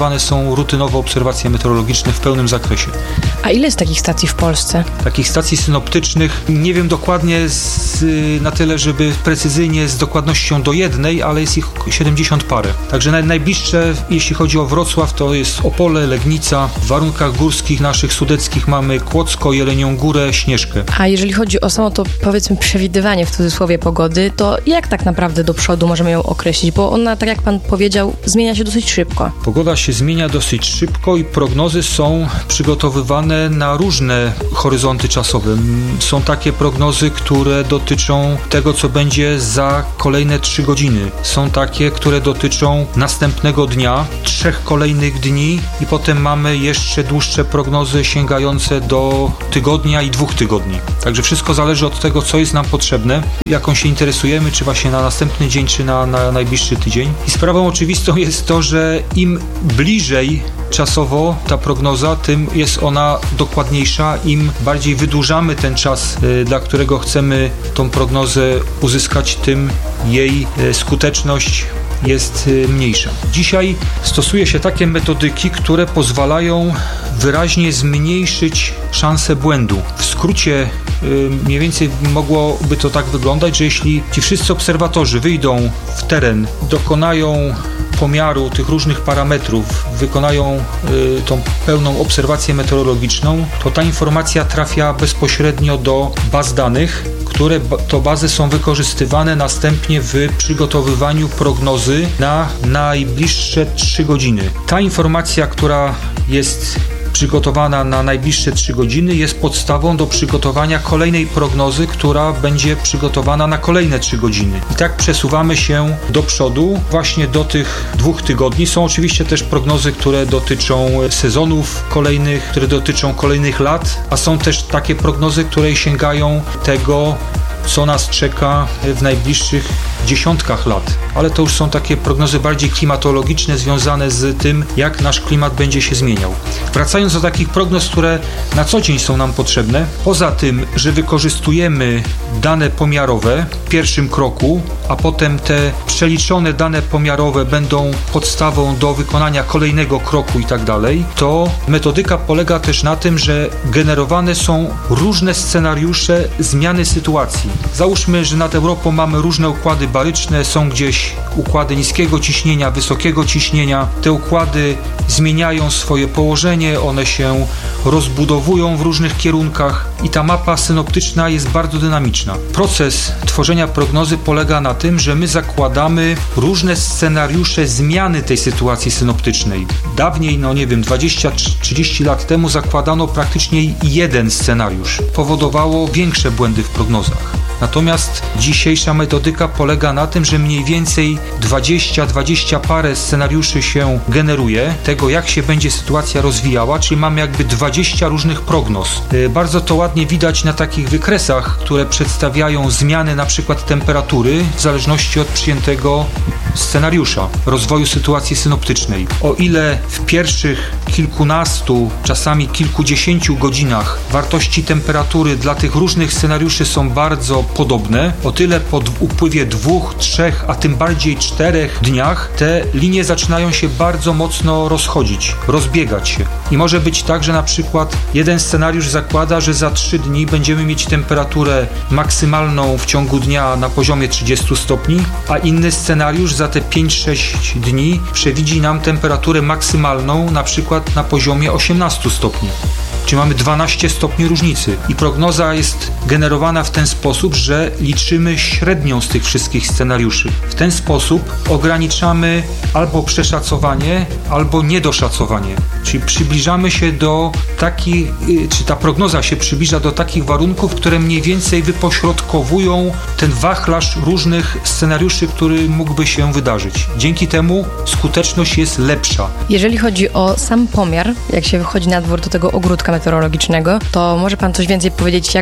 wykonywane są rutynowo obserwacje meteorologiczne w pełnym zakresie. A ile jest takich stacji w Polsce? Takich stacji synoptycznych nie wiem dokładnie z, na tyle, żeby precyzyjnie z dokładnością do jednej, ale jest ich siedemdziesiąt parę. Także naj, najbliższe, jeśli chodzi o Wrocław, to jest Opole, Legnica. W warunkach górskich naszych sudeckich mamy Kłodzko, Jelenią Górę, Śnieżkę. A jeżeli chodzi o samo to, powiedzmy, przewidywanie w cudzysłowie pogody, to jak tak naprawdę do przodu możemy ją określić? Bo ona, tak jak pan powiedział, zmienia się dosyć szybko. Pogoda się zmienia dosyć szybko i prognozy są przygotowywane na różne horyzonty czasowe. Są takie prognozy, które dotyczą tego, co będzie za kolejne trzy godziny. Są takie, które dotyczą następnego dnia, trzech kolejnych dni i potem mamy jeszcze dłuższe prognozy sięgające do tygodnia i dwóch tygodni. Także wszystko zależy od tego, co jest nam potrzebne, jaką się interesujemy, czy właśnie na następny dzień, czy na, na najbliższy tydzień. I sprawą oczywistą jest to, że im bliżej czasowo ta prognoza, tym jest ona dokładniejsza. Im bardziej wydłużamy ten czas, y, dla którego chcemy tą prognozę uzyskać, tym jej y, skuteczność jest y, mniejsza. Dzisiaj stosuje się takie metodyki, które pozwalają wyraźnie zmniejszyć szansę błędu. W skrócie y, mniej więcej mogłoby to tak wyglądać, że jeśli ci wszyscy obserwatorzy wyjdą w teren, dokonają pomiaru tych różnych parametrów, wykonają y, tą pełną obserwację meteorologiczną, to ta informacja trafia bezpośrednio do baz danych, które to bazy są wykorzystywane następnie w przygotowywaniu prognozy na najbliższe trzy godziny. Ta informacja, która jest przygotowana na najbliższe trzy godziny, jest podstawą do przygotowania kolejnej prognozy, która będzie przygotowana na kolejne trzy godziny. I tak przesuwamy się do przodu, właśnie do tych dwóch tygodni. Są oczywiście też prognozy, które dotyczą sezonów kolejnych, które dotyczą kolejnych lat, a są też takie prognozy, które sięgają tego, co nas czeka w najbliższych dziesiątkach lat. Ale to już są takie prognozy bardziej klimatologiczne, związane z tym, jak nasz klimat będzie się zmieniał. Wracając do takich prognoz, które na co dzień są nam potrzebne, poza tym, że wykorzystujemy dane pomiarowe w pierwszym kroku, a potem te przeliczone dane pomiarowe będą podstawą do wykonania kolejnego kroku i tak dalej, to metodyka polega też na tym, że generowane są różne scenariusze zmiany sytuacji. Załóżmy, że nad Europą mamy różne układy baryczne, są gdzieś układy niskiego ciśnienia, wysokiego ciśnienia. Te układy zmieniają swoje położenie, one się rozbudowują w różnych kierunkach i ta mapa synoptyczna jest bardzo dynamiczna. Proces tworzenia prognozy polega na tym, że my zakładamy różne scenariusze zmiany tej sytuacji synoptycznej. Dawniej, no nie wiem, dwadzieścia trzydzieści lat temu zakładano praktycznie jeden scenariusz. Powodowało większe błędy w prognozach. Natomiast dzisiejsza metodyka polega na tym, że mniej więcej dwadzieścia, dwadzieścia parę scenariuszy się generuje, tego jak się będzie sytuacja rozwijała, czyli mamy jakby dwadzieścia różnych prognoz. Bardzo to ładnie widać na takich wykresach, które przedstawiają zmiany na przykład temperatury w zależności od przyjętego scenariusza rozwoju sytuacji synoptycznej. O ile w pierwszych kilkunastu, czasami kilkudziesięciu godzinach wartości temperatury dla tych różnych scenariuszy są bardzo podobne, o tyle po upływie dwóch, trzech, a tym bardziej czterech dniach te linie zaczynają się bardzo mocno rozchodzić, rozbiegać się. I może być tak, że na przykład jeden scenariusz zakłada, że za trzy dni będziemy mieć temperaturę maksymalną w ciągu dnia na poziomie trzydziestu stopni, a inny scenariusz za te pięć sześć dni przewidzi nam temperaturę maksymalną na przykład na poziomie osiemnastu stopni. Czyli mamy dwanaście stopni różnicy. I prognoza jest generowana w ten sposób, że liczymy średnią z tych wszystkich scenariuszy. W ten sposób ograniczamy albo przeszacowanie, albo niedoszacowanie. Czyli przybliżamy się do takich, czy ta prognoza się przybliża do takich warunków, które mniej więcej wypośrodkowują ten wachlarz różnych scenariuszy, który mógłby się wydarzyć. Dzięki temu skuteczność jest lepsza. Jeżeli chodzi o sam pomiar, jak się wychodzi na dwór do tego ogródka meteorologicznego, to może pan coś więcej powiedzieć, jak wygląda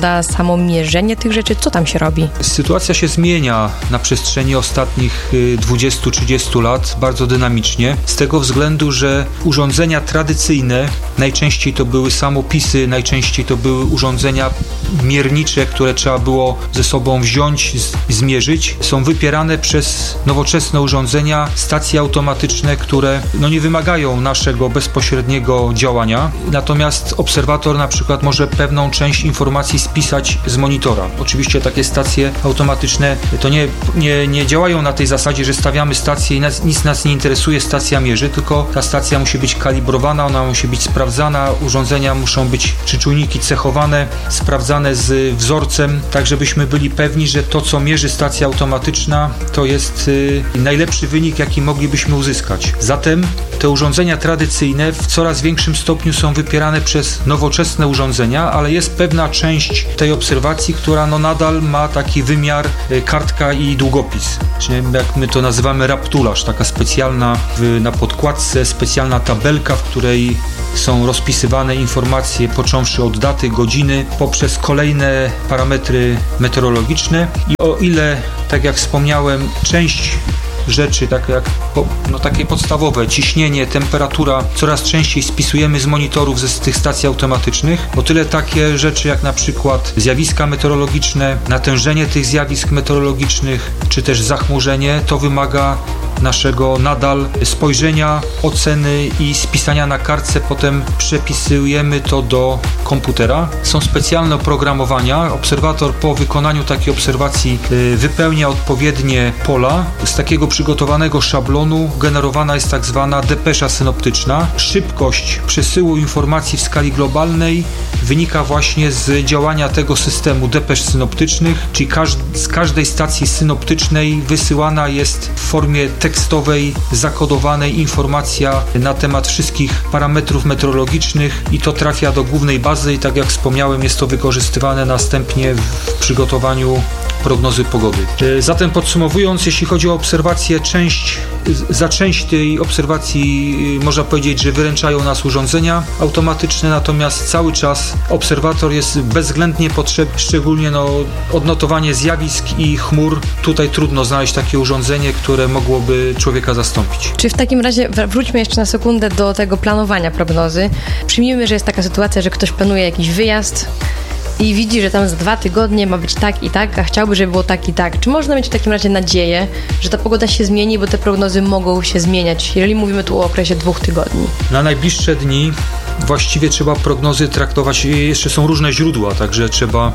pogoda, samo mierzenie tych rzeczy? Co tam się robi? Sytuacja się zmienia na przestrzeni ostatnich dwudziestu trzydziestu lat bardzo dynamicznie, z tego względu, że urządzenia tradycyjne, najczęściej to były samopisy, najczęściej to były urządzenia miernicze, które trzeba było ze sobą wziąć, zmierzyć, są wypierane przez nowoczesne urządzenia, stacje automatyczne, które no, nie wymagają naszego bezpośredniego działania. Natomiast obserwator na przykład może pewną część informacji spisać z monitora. Oczywiście takie stacje automatyczne to nie, nie, nie działają na tej zasadzie, że stawiamy stację i nas, nic nas nie interesuje, stacja mierzy, tylko ta stacja musi być kalibrowana, ona musi być sprawdzana, urządzenia muszą być, czy czujniki cechowane, sprawdzane z wzorcem, tak żebyśmy byli pewni, że to, co mierzy stacja automatyczna, to jest y, najlepszy wynik, jaki moglibyśmy uzyskać. Zatem te urządzenia tradycyjne w coraz większym stopniu są wypierane przez nowoczesne urządzenia, ale jest pewna część tej obserwacji, która no nadal ma taki wymiar y, kartka i długopis. Czyli jak my to nazywamy raptularz, taka specjalna w, na podkładce, specjalna tabelka, w której są rozpisywane informacje począwszy od daty, godziny, poprzez kolejne parametry meteorologiczne i o ile, tak jak wspomniałem, część rzeczy, takie jak no, takie podstawowe, ciśnienie, temperatura, coraz częściej spisujemy z monitorów ze z tych stacji automatycznych, o tyle takie rzeczy jak na przykład zjawiska meteorologiczne, natężenie tych zjawisk meteorologicznych, czy też zachmurzenie, to wymaga naszego nadal spojrzenia, oceny i spisania na kartce, potem przepisujemy to do komputera. Są specjalne oprogramowania. Obserwator po wykonaniu takiej obserwacji y, wypełnia odpowiednie pola. Z takiego przygotowanego szablonu generowana jest tak zwana depesza synoptyczna. Szybkość przesyłu informacji w skali globalnej wynika właśnie z działania tego systemu depesz synoptycznych, czyli każ- z każdej stacji synoptycznej wysyłana jest w formie tekstowej, zakodowanej informacja na temat wszystkich parametrów meteorologicznych i to trafia do głównej bazy i tak jak wspomniałem, jest to wykorzystywane następnie w przygotowaniu prognozy pogody. Zatem podsumowując, jeśli chodzi o obserwację, część, za część tej obserwacji można powiedzieć, że wyręczają nas urządzenia automatyczne, natomiast cały czas obserwator jest bezwzględnie potrzebny, szczególnie no, odnotowanie zjawisk i chmur. Tutaj trudno znaleźć takie urządzenie, które mogłoby człowieka zastąpić. Czy w takim razie, wróćmy jeszcze na sekundę do tego planowania prognozy. Przyjmijmy, że jest taka sytuacja, że ktoś planuje jakiś wyjazd i widzi, że tam za dwa tygodnie ma być tak i tak, a chciałby, żeby było tak i tak. Czy można mieć w takim razie nadzieję, że ta pogoda się zmieni, bo te prognozy mogą się zmieniać, jeżeli mówimy tu o okresie dwóch tygodni? Na najbliższe dni właściwie trzeba prognozy traktować, jeszcze są różne źródła, także trzeba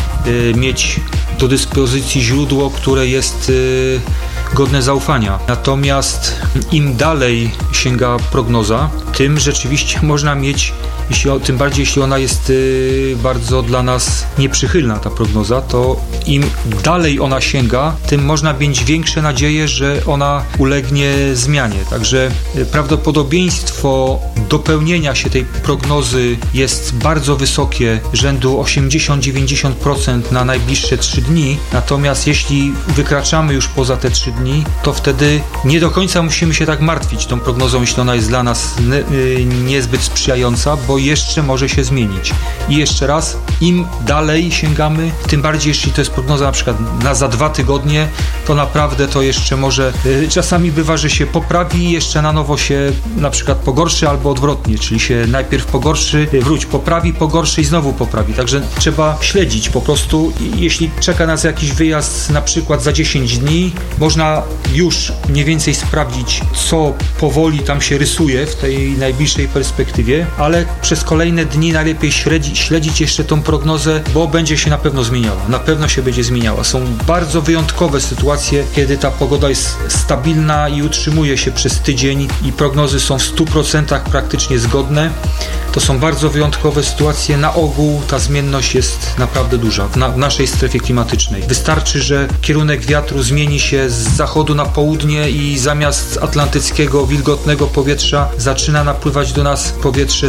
y, mieć do dyspozycji źródło, które jest y, godne zaufania. Natomiast im dalej sięga prognoza, tym rzeczywiście można mieć, jeśli, tym bardziej jeśli ona jest y, bardzo dla nas nieprzychylna, ta prognoza, to im dalej ona sięga, tym można mieć większe nadzieje, że ona ulegnie zmianie. Także y, prawdopodobieństwo dopełnienia się tej prognozy jest bardzo wysokie, rzędu osiemdziesiąt do dziewięćdziesięciu procent na najbliższe trzy dni. Natomiast jeśli wykraczamy już poza te trzy dni, to wtedy nie do końca musimy się tak martwić tą prognozą, jeśli ona jest dla nas y, niezbyt sprzyjająca, bo jeszcze może się zmienić. I jeszcze raz, im dalej sięgamy, tym bardziej jeśli to jest prognoza na przykład na za dwa tygodnie, to naprawdę to jeszcze może, y, czasami bywa, że się poprawi i jeszcze na nowo się na przykład pogorszy albo odwrotnie, czyli się najpierw pogorszy, y, wróć, poprawi, pogorszy i znowu poprawi. Także trzeba śledzić po prostu. Jeśli czeka nas jakiś wyjazd na przykład za dziesięć dni, można już mniej więcej sprawdzić, co powoli tam się rysuje w tej najbliższej perspektywie, ale przez kolejne dni najlepiej śledzić, śledzić jeszcze tą prognozę, bo będzie się na pewno zmieniała. Na pewno się będzie zmieniała. Są bardzo wyjątkowe sytuacje, kiedy ta pogoda jest stabilna i utrzymuje się przez tydzień i prognozy są w stu procentach praktycznie zgodne. To są bardzo wyjątkowe sytuacje. Na ogół ta zmienność jest naprawdę duża w, na, w naszej strefie klimatycznej. Wystarczy, że kierunek wiatru zmieni się z zachodu na południe i zamiast atlantyckiego, wilgotnego powietrza zaczyna napływać do nas powietrze zwrotnie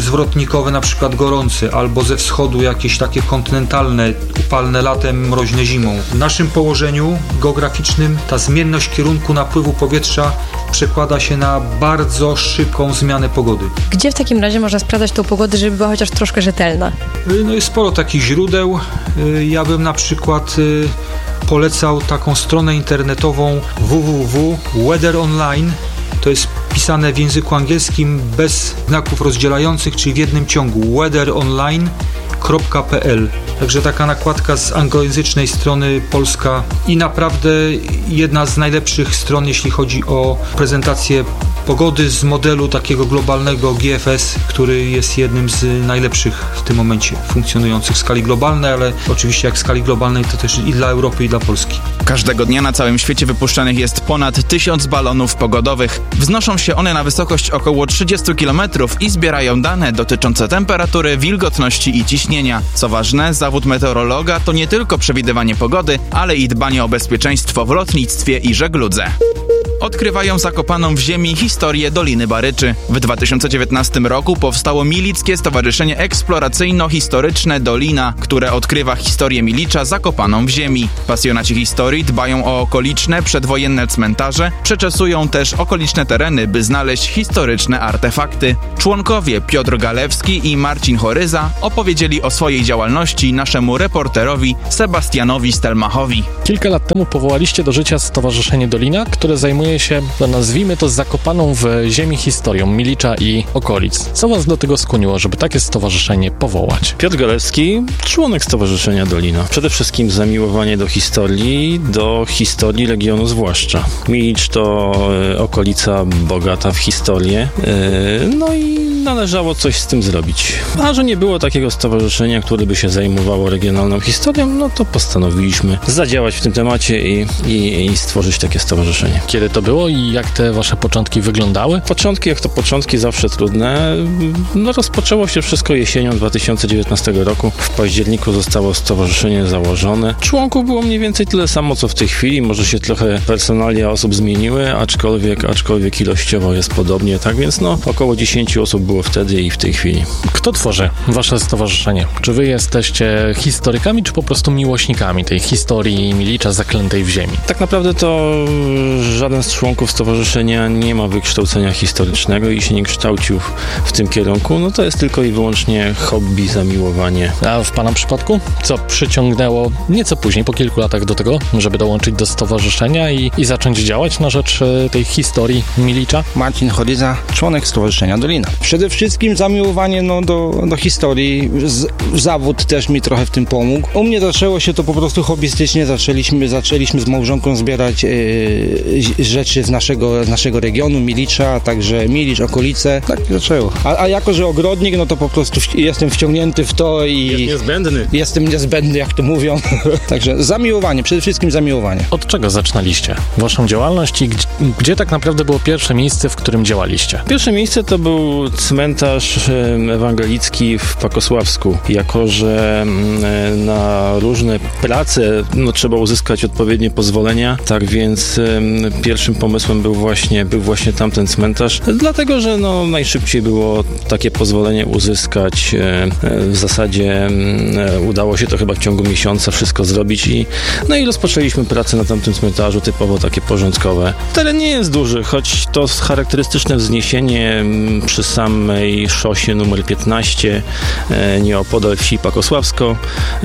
południkowe, na przykład gorące, albo ze wschodu jakieś takie kontynentalne, upalne latem, mroźne zimą. W naszym położeniu geograficznym ta zmienność kierunku napływu powietrza przekłada się na bardzo szybką zmianę pogody. Gdzie w takim razie można sprawdzać tą pogodę, żeby była chociaż troszkę rzetelna? No jest sporo takich źródeł. Ja bym na przykład polecał taką stronę internetową w w w kropka weather online. To jest pisane w języku angielskim bez znaków rozdzielających, czyli w jednym ciągu weather online kropka p l. Także taka nakładka z anglojęzycznej strony polska i naprawdę jedna z najlepszych stron, jeśli chodzi o prezentację pogody z modelu takiego globalnego G F S, który jest jednym z najlepszych w tym momencie funkcjonujących w skali globalnej, ale oczywiście jak w skali globalnej to też i dla Europy, i dla Polski. Każdego dnia na całym świecie wypuszczanych jest ponad tysiąc balonów pogodowych. Wznoszą się one na wysokość około trzydzieści kilometrów i zbierają dane dotyczące temperatury, wilgotności i ciśnienia. Co ważne, zawód meteorologa to nie tylko przewidywanie pogody, ale i dbanie o bezpieczeństwo w lotnictwie i żegludze. Odkrywają zakopaną w ziemi historię Doliny Baryczy. W dwa tysiące dziewiętnastym roku powstało Milickie Stowarzyszenie Eksploracyjno-Historyczne Dolina, które odkrywa historię Milicza zakopaną w ziemi. Pasjonaci historii dbają o okoliczne, przedwojenne cmentarze, przeczesują też okoliczne tereny, by znaleźć historyczne artefakty. Członkowie Piotr Galewski i Marcin Choryza opowiedzieli o swojej działalności naszemu reporterowi Sebastianowi Stelmachowi. Kilka lat temu powołaliście do życia Stowarzyszenie Dolina, które zajmuje się, no nazwijmy to, zakopaną w ziemi historią Milicza i okolic. Co was do tego skłoniło, żeby takie stowarzyszenie powołać? Piotr Galewski, członek Stowarzyszenia Dolina. Przede wszystkim zamiłowanie do historii, do historii regionu zwłaszcza. Milicz to e, okolica bogata w historię, e, no i należało coś z tym zrobić. A że nie było takiego stowarzyszenia, które by się zajmowało regionalną historią, no to postanowiliśmy zadziałać w tym temacie i, i, i stworzyć takie stowarzyszenie. Kiedy to było i jak te wasze początki wyglądały? Początki, jak to początki, zawsze trudne. No rozpoczęło się wszystko jesienią dwa tysiące dziewiętnastego roku. W październiku zostało stowarzyszenie założone. Członków było mniej więcej tyle samo, co w tej chwili. Może się trochę personalia osób zmieniły, aczkolwiek, aczkolwiek ilościowo jest podobnie. Tak więc no, około dziesięć osób było wtedy i w tej chwili. Kto tworzy wasze stowarzyszenie? Czy wy jesteście historykami, czy po prostu miłośnikami tej historii Milicza zaklętej w ziemi? Tak naprawdę to żaden z członków stowarzyszenia nie ma wykształcenia historycznego i się nie kształcił w tym kierunku. No to jest tylko i wyłącznie hobby, zamiłowanie. A w pana przypadku? Co przyciągnęło nieco później, po kilku latach do tego, żeby dołączyć do stowarzyszenia i, i zacząć działać na rzecz tej historii Milicza? Marcin Choryza, członek Stowarzyszenia Dolina. Przede wszystkim zamiłowanie no, do, do historii. Z, zawód też mi trochę w tym pomógł. U mnie zaczęło się to po prostu hobbystycznie. Zaczęliśmy, zaczęliśmy z małżonką zbierać yy, rzeczy z naszego, z naszego regionu, Milicza, a także Milicz, okolice. Tak zaczęło. A, a jako, że ogrodnik, no to po prostu w, jestem wciągnięty w to i... Jest niezbędny. Jestem niezbędny, jak to mówią. Także zamiłowanie, przede wszystkim zamiłowanie. Od czego zaczynaliście waszą działalność i gdzie, gdzie tak naprawdę było pierwsze miejsce, w którym działaliście? Pierwsze miejsce to był cmentarz ewangelicki w Pakosławsku. Jako, że na różne prace no, trzeba uzyskać odpowiednie pozwolenia, tak więc pierwszym pomysłem był właśnie, był właśnie tamten cmentarz, dlatego, że no, najszybciej było takie pozwolenie uzyskać. W zasadzie udało się to chyba w ciągu miesiąca wszystko zrobić i no i rozpoczęliśmy pracę na tamtym cmentarzu, typowo takie porządkowe. Teren nie jest duży, choć to charakterystyczne wzniesienie przy samej szosie numer piętnaście, nieopodal wsi Pakosławsko.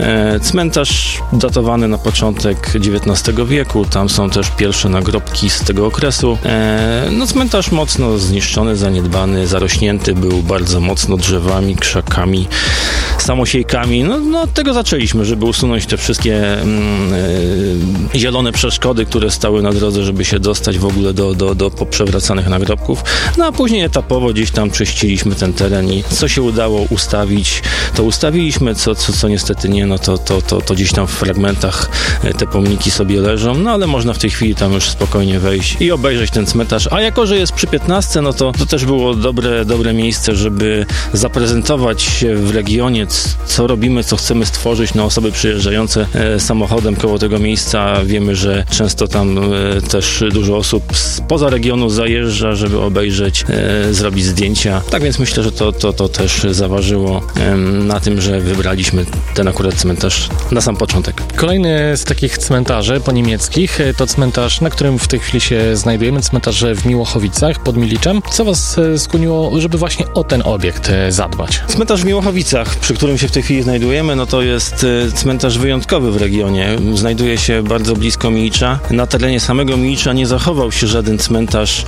Cmentarz datowany na początek dziewiętnastego wieku, tam są też pierwsze nagrobki z tego okresu. No cmentarz mocno zniszczony, zaniedbany, zarośnięty był bardzo mocno drzewami, krzakami, samosiejkami. No, no od tego zaczęliśmy, żeby usunąć te wszystkie mm, y, zielone przeszkody, które stały na drodze, żeby się dostać w ogóle do, do, do poprzewracanych nagrobków. No a później etapowo gdzieś tam czyściliśmy ten teren i co się udało ustawić, to ustawiliśmy, co, co, co niestety nie, no to, to, to, to gdzieś tam w fragmentach te pomniki sobie leżą, no ale można w tej chwili tam już spokojnie wejść i obejrzeć ten cmentarz. A jako, że jest przy piętnastce, no to to też było dobre, dobre miejsce, żeby zaprezentować się w regionie, co robimy, co chcemy stworzyć. No osoby przyjeżdżające e, samochodem koło tego miejsca, wiemy, że często tam e, też dużo osób spoza regionu zajeżdża, żeby obejrzeć, e, zrobić zdjęcia. Tak więc myślę, że to, to, to też zaważyło em, na tym, że wybraliśmy ten akurat cmentarz na sam początek. Kolejny z takich cmentarzy poniemieckich to cmentarz, na którym w tej chwili się znajdujemy, cmentarz w Miłochowicach pod Miliczem. Co was skłoniło, żeby właśnie o ten obiekt zadbać? Cmentarz w Miłochowicach, przy którym się w tej chwili znajdujemy, no to jest cmentarz wyjątkowy w regionie. Znajduje się bardzo blisko Milicza. Na terenie samego Milicza nie zachował się żaden cmentarz e,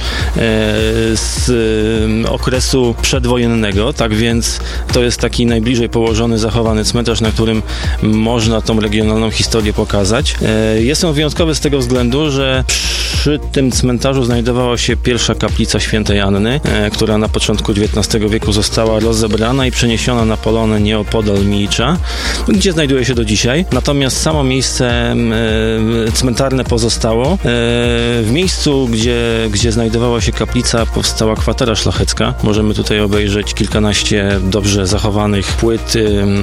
z e, okresu przedwojennego, tak więc to jest taki najbliżej położony, zachowany cmentarz, na którym można tą regionalną historię pokazać. E, jest on wyjątkowy z tego względu, że przy tym cmentarzu znajdowała się pierwsza kaplica świętej Anny, e, która na początku dziewiętnastego wieku została rozebrana i przeniesiona na polonę nieopodal Milicza, gdzie znajduje się do dzisiaj. Natomiast samo miejsce e, cmentarne pozostało. E, w miejscu, gdzie, gdzie znajdowała się kaplica, powstała kwatera szlachecka. Możemy tutaj obejrzeć kilkanaście dobrze zachowanych płyt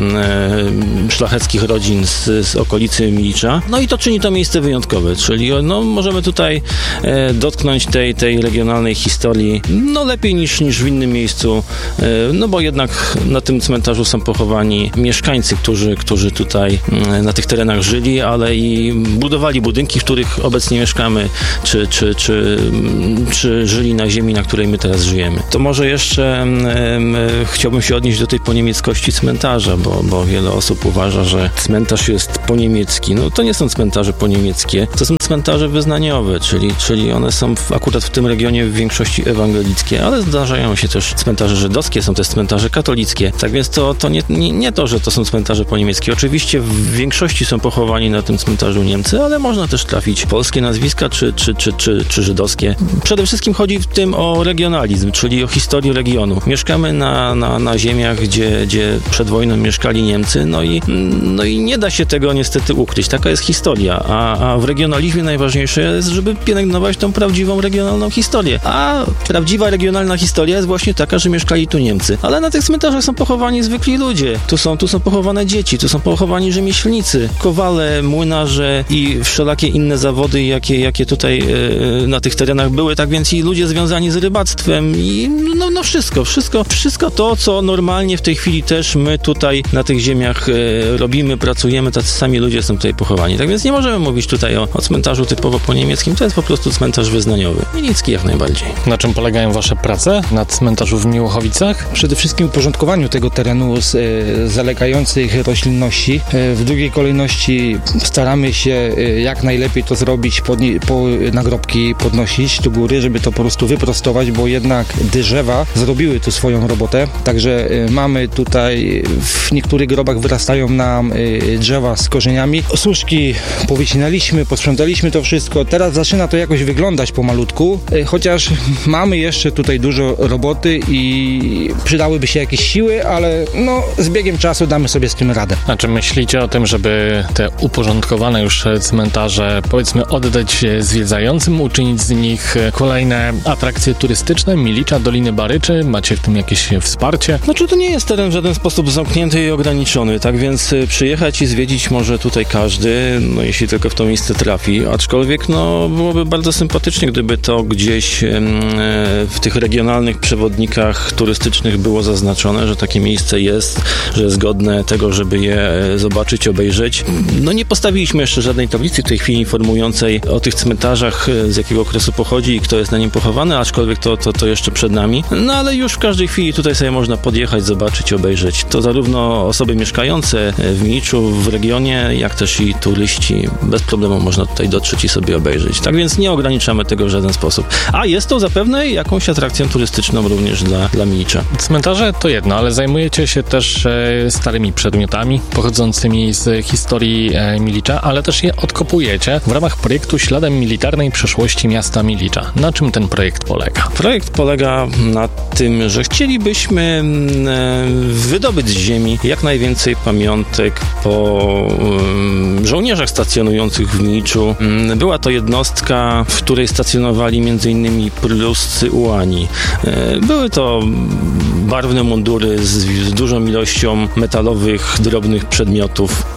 e, szlacheckich rodzin z, z okolicy Milicza. No i to czyni to miejsce wyjątkowe, czyli no, możemy tutaj e, dotknąć tej, tej regionalnej historii no lepiej niż, niż w innym miejscu, e, no bo jednak na tym cmentarzu są pochowani mieszkańcy, którzy, którzy tutaj e, na tych terenach żyli, ale i budowali budynki, w których obecnie mieszkamy, czy, czy, czy, czy żyli na ziemi, na której my teraz żyjemy. To może jeszcze e, chciałbym się odnieść do tej poniemieckości cmentarza, bo, bo wiele osób uważa, że cmentarz jest poniemiecki. No to nie są cmentarze poniemieckie, to są cmentarze wyznaniowe, czyli, czyli one są w, akurat w tym regionie w większości ewangelickie, ale zdarzają się też cmentarze żydowskie, są też cmentarze katolickie. Tak więc to, to nie, nie, nie to, że to są cmentarze poniemieckie. Oczywiście w większości są pochowani na tym cmentarzu Niemcy, ale można też trafić polskie nazwiska czy, czy, czy, czy, czy żydowskie. Przede wszystkim chodzi w tym o regionalizm, czyli o historię regionu. Mieszkamy na, na, na ziemiach, gdzie, gdzie przed wojną mieszkali Niemcy, no i, no i nie da się tego niestety ukryć. Taka jest historia, a, a w regionalizmie najważniejsze jest, żeby pielęgnować tą prawdziwą regionalną historię. A prawdziwa regionalna historia jest właśnie taka, że mieszkali tu Niemcy. Ale na tych cmentarzach są pochowani zwykli ludzie. Tu są, tu są pochowane dzieci, tu są pochowani rzemieślnicy, kowale, młynarze i wszelakie inne zawody, jakie, jakie tutaj e, na tych terenach były. Tak więc i ludzie związani z rybactwem i no, no wszystko, wszystko, wszystko to, co normalnie w tej chwili też my tutaj na tych ziemiach e, robimy, pracujemy, tacy sami ludzie są tutaj pochowani. Tak więc nie możemy mówić tutaj o, o cmentarzu typowo poniemieckim, to jest po prostu cmentarz wyznaniowy. Milicki jak najbardziej. Na czym polegają wasze prace na cmentarzu w Miłochowicach? Przede wszystkim uporządkowaniu tego terenu z e, zalegających roślinności. E, w drugiej kolejności staramy się e, jak najlepiej to zrobić, podni- po nagrobki podnosić do góry, żeby to po prostu wyprostować, bo jednak drzewa zrobiły tu swoją robotę. Także e, mamy tutaj, w niektórych grobach wyrastają nam e, drzewa z korzeniami. Służki powycinaliśmy, posprzątaliśmy to wszystko. Teraz zaczyna to jakoś wyglądać pomalutku, e, chociaż mamy jeszcze tutaj dużo roboty i przydałyby się jakieś siły, ale no z biegiem czasu damy sobie z tym radę. A czy myślicie o tym, żeby te uporządkowane już cmentarze powiedzmy oddać zwiedzającym, uczynić z nich kolejne atrakcje turystyczne, Milicza, Doliny Baryczy? Macie w tym jakieś wsparcie? Znaczy to nie jest teren w żaden sposób zamknięty i ograniczony, tak więc przyjechać i zwiedzić może tutaj każdy, no jeśli tylko w to miejsce trafi, aczkolwiek no byłoby bardzo sympatycznie, gdyby to gdzieś e, w tych regionalnych przewodnikach turystycznych było zaznaczone, że takie miejsce jest, że jest godne tego, żeby je zobaczyć, obejrzeć. No nie postawiliśmy jeszcze żadnej tablicy w tej chwili informującej o tych cmentarzach, z jakiego okresu pochodzi i kto jest na nim pochowany, aczkolwiek to, to, to jeszcze przed nami. No ale już w każdej chwili tutaj sobie można podjechać, zobaczyć, obejrzeć. To zarówno osoby mieszkające w Miliczu, w regionie, jak też i turyści. Bez problemu można tutaj dotrzeć i sobie obejrzeć. Tak więc nie ograniczamy tego w żaden sposób. A jest to zapewne jakąś atrakcją turystyczną również dla, dla Milicza. Cmentarze to jedno, ale zajmujecie się też e, starymi przedmiotami pochodzącymi z historii e, Milicza, ale też je odkopujecie w ramach projektu Śladem militarnej przeszłości miasta Milicza. Na czym ten projekt polega? Projekt polega na tym, że chcielibyśmy e, wydobyć z ziemi jak najwięcej pamiątek po e, żołnierzach stacjonujących w Miliczu. E, była to jednostka, w której stacjonowali między innymi pruscy ułani. E, były to barwne mundury z, z dużą ilością metalowych, drobnych przedmiotów,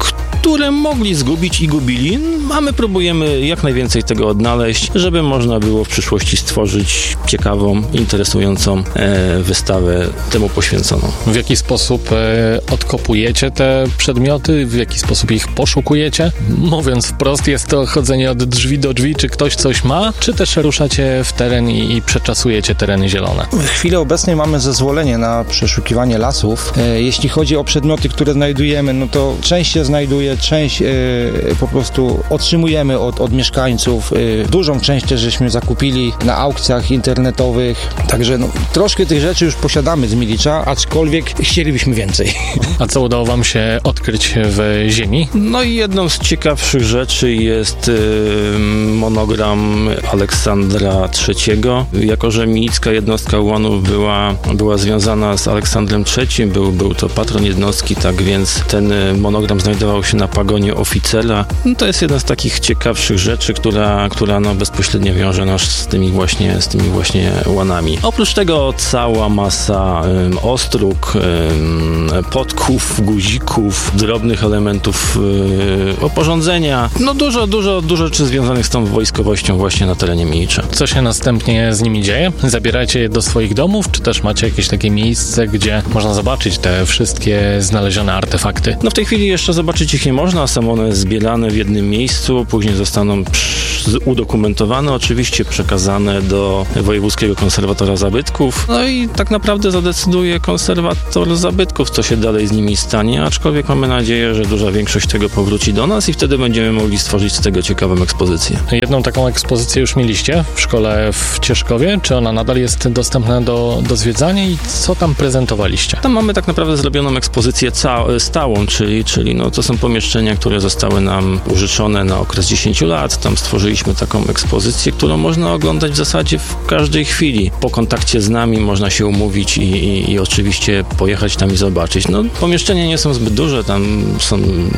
które mogli zgubić i gubili, a my próbujemy jak najwięcej tego odnaleźć, żeby można było w przyszłości stworzyć ciekawą, interesującą e, wystawę temu poświęconą. W jaki sposób e, odkopujecie te przedmioty? W jaki sposób ich poszukujecie? Mówiąc wprost, jest to chodzenie od drzwi do drzwi, czy ktoś coś ma, czy też ruszacie w teren i, i przeczasujecie tereny zielone? W chwili obecnej mamy zezwolenie na przeszukiwanie lasów. E, jeśli chodzi o przedmioty, które znajdujemy, no to część się znajduje, część e, po prostu otrzymujemy od, od mieszkańców. E, dużą część też żeśmy zakupili na aukcjach internetowych, także no, troszkę tych rzeczy już posiadamy z Milicza, aczkolwiek chcielibyśmy więcej. A co udało wam się odkryć w ziemi? No i jedną z ciekawszych rzeczy jest y, monogram Aleksandra trzeciego. Jako że milicka jednostka ułanów była, była związana z Aleksandrem trzecim, był, był to patron jednostki, tak więc ten monogram znajdował się na pagonie oficera. No to jest jedna z takich ciekawszych rzeczy, która, która no bezpośrednio wiąże nas z tymi właśnie, z tymi właśnie łanami. Oprócz tego cała masa ym, ostróg, ym, podków, guzików, drobnych elementów yy, oporządzenia. No dużo, dużo, dużo rzeczy związanych z tą wojskowością właśnie na terenie Milicza. Co się następnie z nimi dzieje? Zabieracie je do swoich domów, czy też macie jakieś takie miejsce, gdzie można zobaczyć te wszystkie znalezione artefakty? No w tej chwili jeszcze zobaczyć ich nie można, są one zbierane w jednym miejscu, później zostaną udokumentowane, oczywiście przekazane do Wojewódzkiego Konserwatora Zabytków. No i tak naprawdę zadecyduje konserwator zabytków, co się dalej z nimi stanie, aczkolwiek mamy nadzieję, że duża większość tego powróci do nas i wtedy będziemy mogli stworzyć z tego ciekawą ekspozycję. Jedną taką ekspozycję już mieliście w szkole w Cieszkowie. Czy ona nadal jest dostępna do, do zwiedzania i co tam prezentowaliście? Tam mamy tak naprawdę zrobioną ekspozycję ca- stałą, czyli, czyli no, to są pomieszczenia, które zostały nam użyczone na okres dziesięciu lat. Tam stworzyliśmy taką ekspozycję, którą można oglądać w zasadzie w każdej chwili. Po kontakcie z nami można się umówić i, i, i oczywiście pojechać tam i zobaczyć. No, pomieszczenia nie są zbyt duże, tam są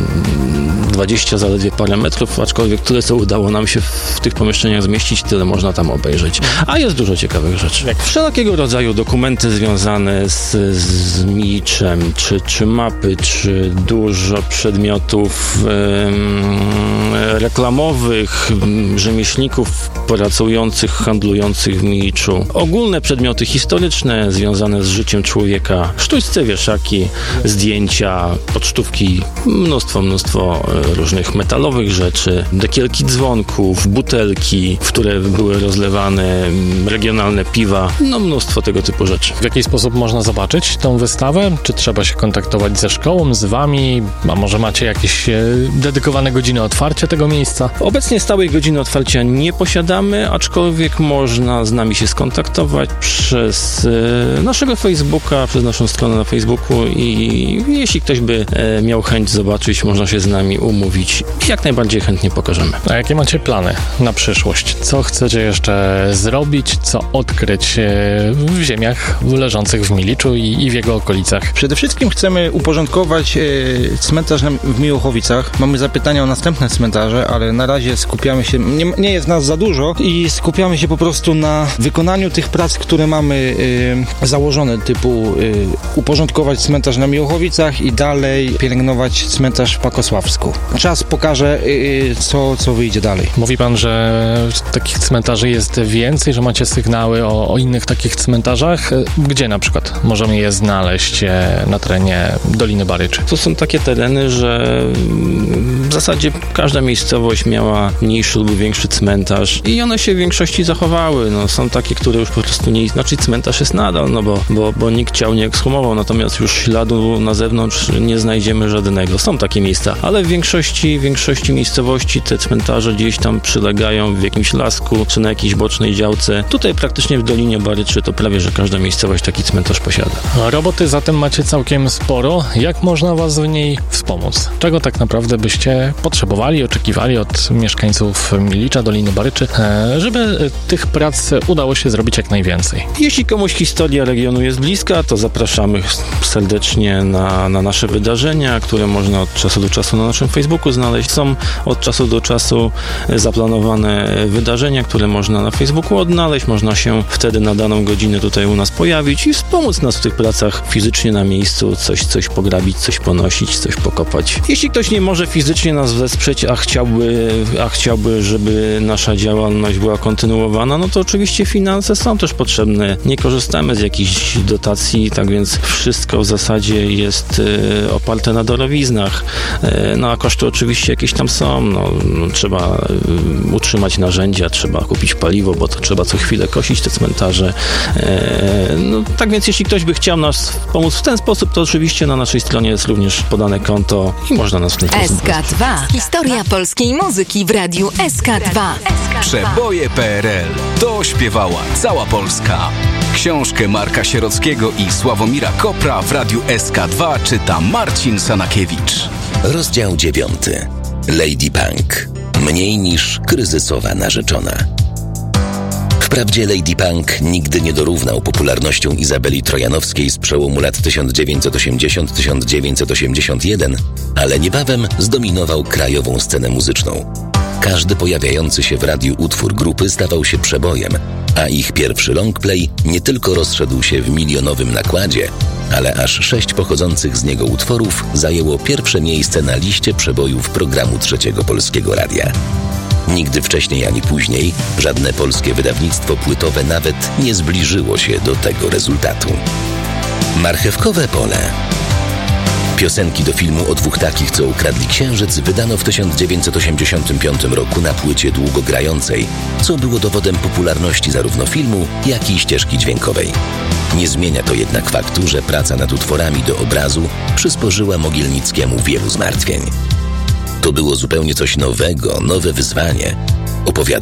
dwadzieścia zaledwie parę metrów, aczkolwiek tyle, co udało nam się w tych pomieszczeniach zmieścić, tyle można tam obejrzeć. A jest dużo ciekawych rzeczy. Jak wszelkiego rodzaju dokumenty związane z, z Miliczem, czy, czy mapy, czy dużo przedmiotów um, reklamowych, rzemieślników pracujących, handlujących w Miliczu. Ogólne przedmioty historyczne związane z życiem człowieka, sztućce, wieszaki, zdjęcia, pocztówki, mnóstwo, mnóstwo różnych metalowych rzeczy, dekielki dzwonków, butelki, w które były rozlewane regionalne piwa, no mnóstwo tego typu rzeczy. W jaki sposób można zobaczyć tą wystawę? Czy trzeba się kontaktować ze szkołą, z wami? A może macie jakieś dedykowane godziny otwarcia tego miejsca? Obecnie stałej godziny otwarcia nie posiadamy, aczkolwiek można z nami się skontaktować przez e, naszego Facebooka, przez naszą stronę na Facebooku i jeśli ktoś by e, miał chęć zobaczyć, można się z nami umówić. Jak najbardziej chętnie pokażemy. A jakie macie plany na przyszłość? Co chcecie jeszcze zrobić, co odkryć w ziemiach leżących w Miliczu i, i w jego okolicach? Przede wszystkim chcemy uporządkować e, cmentarz w Miłochowicach. Mamy zapytania o następne cmentarze, ale na razie skupiamy się, nie, nie jest nas za dużo i skupiamy się po prostu na wykonaniu tych prac, które mamy e, założone, typu e, uporządkować cmentarz na Miłochowicach i dalej pielęgnować cmentarz w Pakosławsku. Czas pokaże, e, co, co wyjdzie dalej. Mówi pan, że takich cmentarzy jest więcej, że macie sygnały o, o innych takich cmentarzach. Gdzie na przykład możemy je znaleźć na terenie Doliny Baryczy? To są takie tereny, że w zasadzie każda miejscowość miała mniejszy lub większy cmentarz i one się w większości zachowały. No, są takie, które już po prostu nie... Znaczy cmentarz jest nadal, no bo, bo, bo nikt ciał nie ekshumował, natomiast już śladu na zewnątrz nie znajdziemy żadnego. Są takie miejsca, ale w większości, w większości miejscowości te cmentarze gdzieś tam przylegają w jakimś lasku, czy na jakiejś bocznej działce. Tutaj praktycznie w Dolinie Baryczy to prawie, że każda miejscowość taki cmentarz posiada. Roboty zatem macie całkiem sporo. Jak można was w niej wspomóc? Czego tak naprawdę byście potrzebowali, oczekiwali od mieszkańców Milicza, Doliny Baryczy, żeby tych prac udało się zrobić jak najwięcej. Jeśli komuś historia regionu jest bliska, to zapraszamy serdecznie na, na nasze wydarzenia, które można od czasu do czasu na naszym Facebooku znaleźć. Są od czasu do czasu zaplanowane wydarzenia, które można na Facebooku odnaleźć. Można się wtedy na daną godzinę tutaj u nas pojawić i wspomóc nas w tych pracach fizycznie na miejscu, coś, coś pograbić, coś ponosić, coś pokopać. Jeśli ktoś nie może fizycznie nas wesprzeć, a chciałby, a chciałby, żeby nasza działalność była kontynuowana, no to oczywiście finanse są też potrzebne. Nie korzystamy z jakichś dotacji, tak więc wszystko w zasadzie jest y, oparte na darowiznach. Y, no a koszty oczywiście jakieś tam są. No, no, trzeba y, utrzymać narzędzia, trzeba kupić paliwo, bo to trzeba co chwilę kosić te cmentarze. Y, no, tak więc jeśli ktoś by chciał nas pomóc w ten sposób, to oczywiście na naszej stronie jest również podane konto i można nas w ten sposób S K dwa. Historia polskiej muzyki w radiu S K dwa. Przeboje kropka p r l. To śpiewała cała Polska. Książkę Marka Sierockiego i Sławomira Kopra w radiu S K dwa czyta Marcin Sanakiewicz. Rozdział dziewiąty. Lady Punk. Mniej niż kryzysowa narzeczona. Wprawdzie Lady Punk nigdy nie dorównał popularnością Izabeli Trojanowskiej z przełomu lat tysiąc dziewięćset osiemdziesiąt do tysiąc dziewięćset osiemdziesiąt jeden, ale niebawem zdominował krajową scenę muzyczną. Każdy pojawiający się w radiu utwór grupy stawał się przebojem, a ich pierwszy longplay nie tylko rozszedł się w milionowym nakładzie, ale aż sześć pochodzących z niego utworów zajęło pierwsze miejsce na liście przebojów programu Trzeciego Polskiego Radia. Nigdy wcześniej ani później żadne polskie wydawnictwo płytowe nawet nie zbliżyło się do tego rezultatu. Marchewkowe pole. Piosenki do filmu o dwóch takich, co ukradli księżyc, wydano w tysiąc dziewięćset osiemdziesiątym piątym roku na płycie długogrającej, co było dowodem popularności zarówno filmu, jak i ścieżki dźwiękowej. Nie zmienia to jednak faktu, że praca nad utworami do obrazu przysporzyła Mogielnickiemu wielu zmartwień. To było zupełnie coś nowego, nowe wyzwanie. Opowiadał